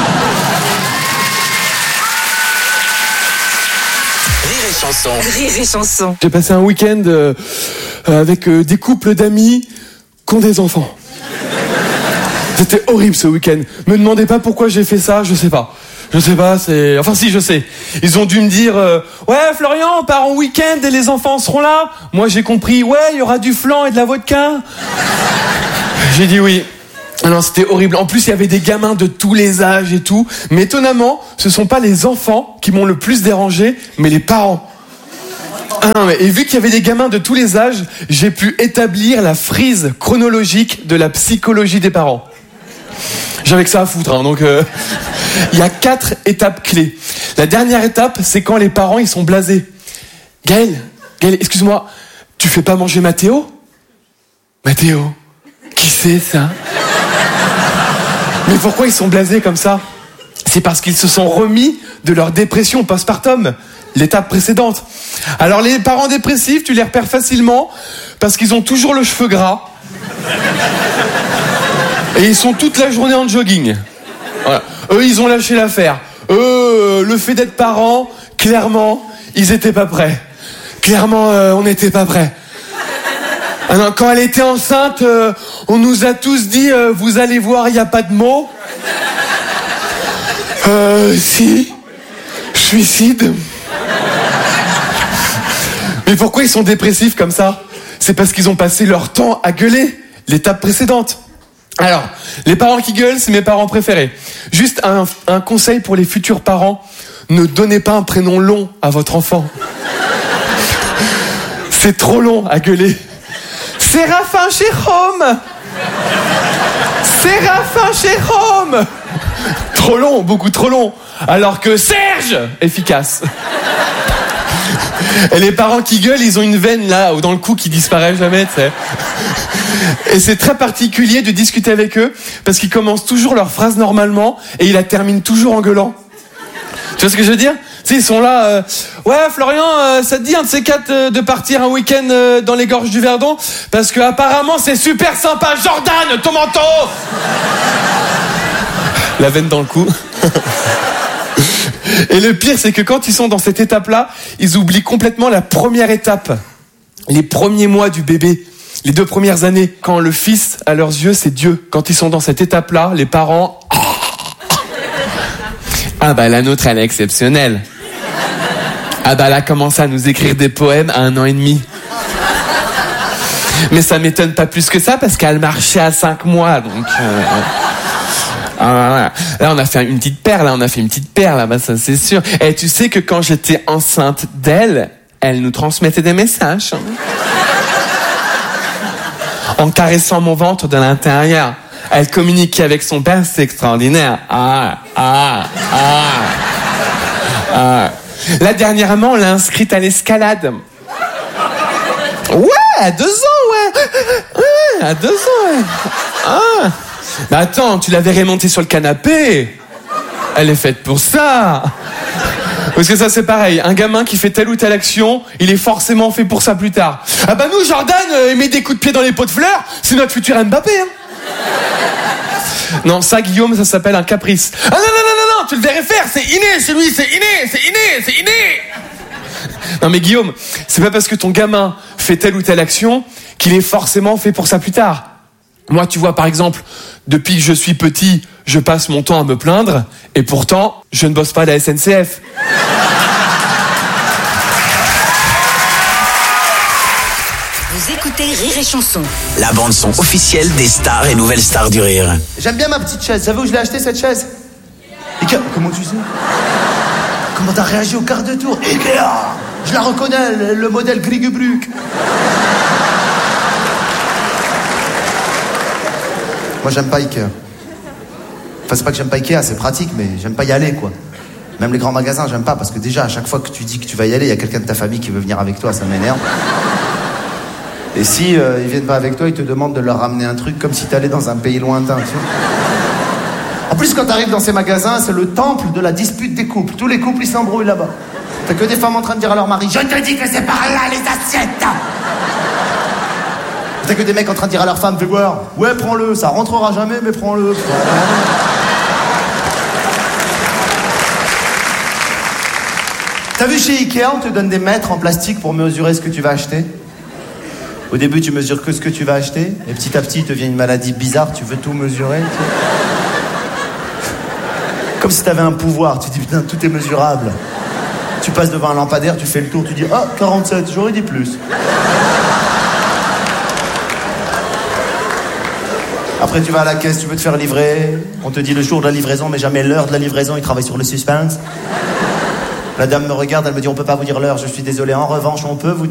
Rire et chanson. J'ai passé un week-end avec des couples d'amis qui ont des enfants. C'était horrible ce week-end. Me demandez pas pourquoi j'ai fait ça, je sais pas. C'est... Enfin si, je sais. Ils ont dû me dire ouais Florian, on part en week-end et les enfants seront là. Moi j'ai compris, ouais, il y aura du flan et de la vodka. J'ai dit oui. Non, c'était horrible. En plus, il y avait des gamins de tous les âges et tout. Mais étonnamment, ce sont pas les enfants qui m'ont le plus dérangé, mais les parents. Ah non, et vu qu'il y avait des gamins de tous les âges, j'ai pu établir la frise chronologique de la psychologie des parents. J'avais que ça à foutre, hein, donc il y a 4 étapes clés. La dernière étape, c'est quand les parents ils sont blasés. Gaël, excuse-moi, tu fais pas manger Mathéo ? Mathéo ? Qui c'est ça ? Mais pourquoi ils sont blasés comme ça ? C'est parce qu'ils se sont remis de leur dépression postpartum, l'étape précédente. Alors les parents dépressifs, tu les repères facilement parce qu'ils ont toujours le cheveu gras. Et ils sont toute la journée en jogging. Voilà. Eux, ils ont lâché l'affaire. Le fait d'être parents, clairement, ils étaient pas prêts. Clairement, on n'était pas prêts. Ah non, quand elle était enceinte, on nous a tous dit vous allez voir, il n'y a pas de mots. Si. Suicide. Mais pourquoi ils sont dépressifs comme ça ? C'est parce qu'ils ont passé leur temps à gueuler, l'étape précédente. Alors, les parents qui gueulent, c'est mes parents préférés. Juste un conseil pour les futurs parents, ne donnez pas un prénom long à votre enfant. C'est trop long à gueuler. Séraphin Jérôme. Séraphin Jérôme. Trop long, beaucoup trop long. Alors que Serge, efficace. Et les parents qui gueulent, ils ont une veine là, dans le cou qui disparaît jamais, tu sais. Et c'est très particulier de discuter avec eux, parce qu'ils commencent toujours leur phrase normalement, et ils la terminent toujours en gueulant. Tu vois ce que je veux dire ? Tu sais, ils sont là, ouais Florian, ça te dit un de ces 4 de partir un week-end dans les gorges du Verdon ? Parce que apparemment c'est super sympa, Jordan, ton manteau. La veine dans le cou. Et le pire, c'est que quand ils sont dans cette étape-là, ils oublient complètement la première étape. Les premiers mois du bébé. Les 2 premières années. Quand le fils, à leurs yeux, c'est Dieu. Quand ils sont dans cette étape-là, les parents... Ah bah la nôtre, elle est exceptionnelle. Ah bah elle a commencé à nous écrire des poèmes à 1 an et demi. Mais ça m'étonne pas plus que ça, parce qu'elle marchait à 5 mois, donc... Ah, là on a fait une petite paire là, bah ça c'est sûr. Et tu sais que quand j'étais enceinte d'elle, elle nous transmettait des messages en caressant mon ventre de l'intérieur. Elle communiquait avec son père, c'est extraordinaire. Là dernièrement on l'a inscrite à l'escalade. Ouais, à 2 ans, ouais, à 2 ans, ouais. Ah. Mais attends, tu la verrais monter sur le canapé. Elle est faite pour ça. Parce que ça c'est pareil, un gamin qui fait telle ou telle action, il est forcément fait pour ça plus tard. Ah bah nous, Jordan, il met des coups de pied dans les pots de fleurs, c'est notre futur Mbappé. Hein. Non, ça Guillaume, ça s'appelle un caprice. Ah non, tu le verrais faire, c'est inné chez lui, c'est inné. Non mais Guillaume, c'est pas parce que ton gamin fait telle ou telle action qu'il est forcément fait pour ça plus tard. Moi, tu vois, par exemple, depuis que je suis petit, je passe mon temps à me plaindre, et pourtant, je ne bosse pas à la SNCF. Vous écoutez Rire et Chanson. La bande-son officielle des stars et nouvelles stars du rire. J'aime bien ma petite chaise. Savez où je l'ai acheté cette chaise ? Ikea. Comment tu sais ? Comment t'as réagi au quart de tour ? Ikea. Je la reconnais, le modèle Grigubruk. Moi, j'aime pas Ikea. Enfin, c'est pas que j'aime pas Ikea, c'est pratique, mais j'aime pas y aller, quoi. Même les grands magasins, j'aime pas, parce que déjà, à chaque fois que tu dis que tu vas y aller, il y a quelqu'un de ta famille qui veut venir avec toi, ça m'énerve. Et si ils viennent pas avec toi, ils te demandent de leur ramener un truc comme si t'allais dans un pays lointain, tu vois. En plus, quand t'arrives dans ces magasins, c'est le temple de la dispute des couples. Tous les couples, ils s'embrouillent là-bas. T'as que des femmes en train de dire à leur mari, je te dis que c'est par là les assiettes. T'as que des mecs en train de dire à leur femme, fais voir, ouais, prends-le, ça rentrera jamais, mais prends-le. T'as vu chez Ikea, on te donne des mètres en plastique pour mesurer ce que tu vas acheter. Au début, tu mesures que ce que tu vas acheter, et petit à petit, il te vient une maladie bizarre, tu veux tout mesurer. Comme si t'avais un pouvoir, tu dis putain, tout est mesurable. Tu passes devant un lampadaire, tu fais le tour, tu dis ah, 47, j'aurais dit plus. Après, tu vas à la caisse, tu veux te faire livrer. On te dit le jour de la livraison, mais jamais l'heure de la livraison, ils travaillent sur le suspense. La dame me regarde, elle me dit on peut pas vous dire l'heure, je suis désolé. En revanche, on peut vous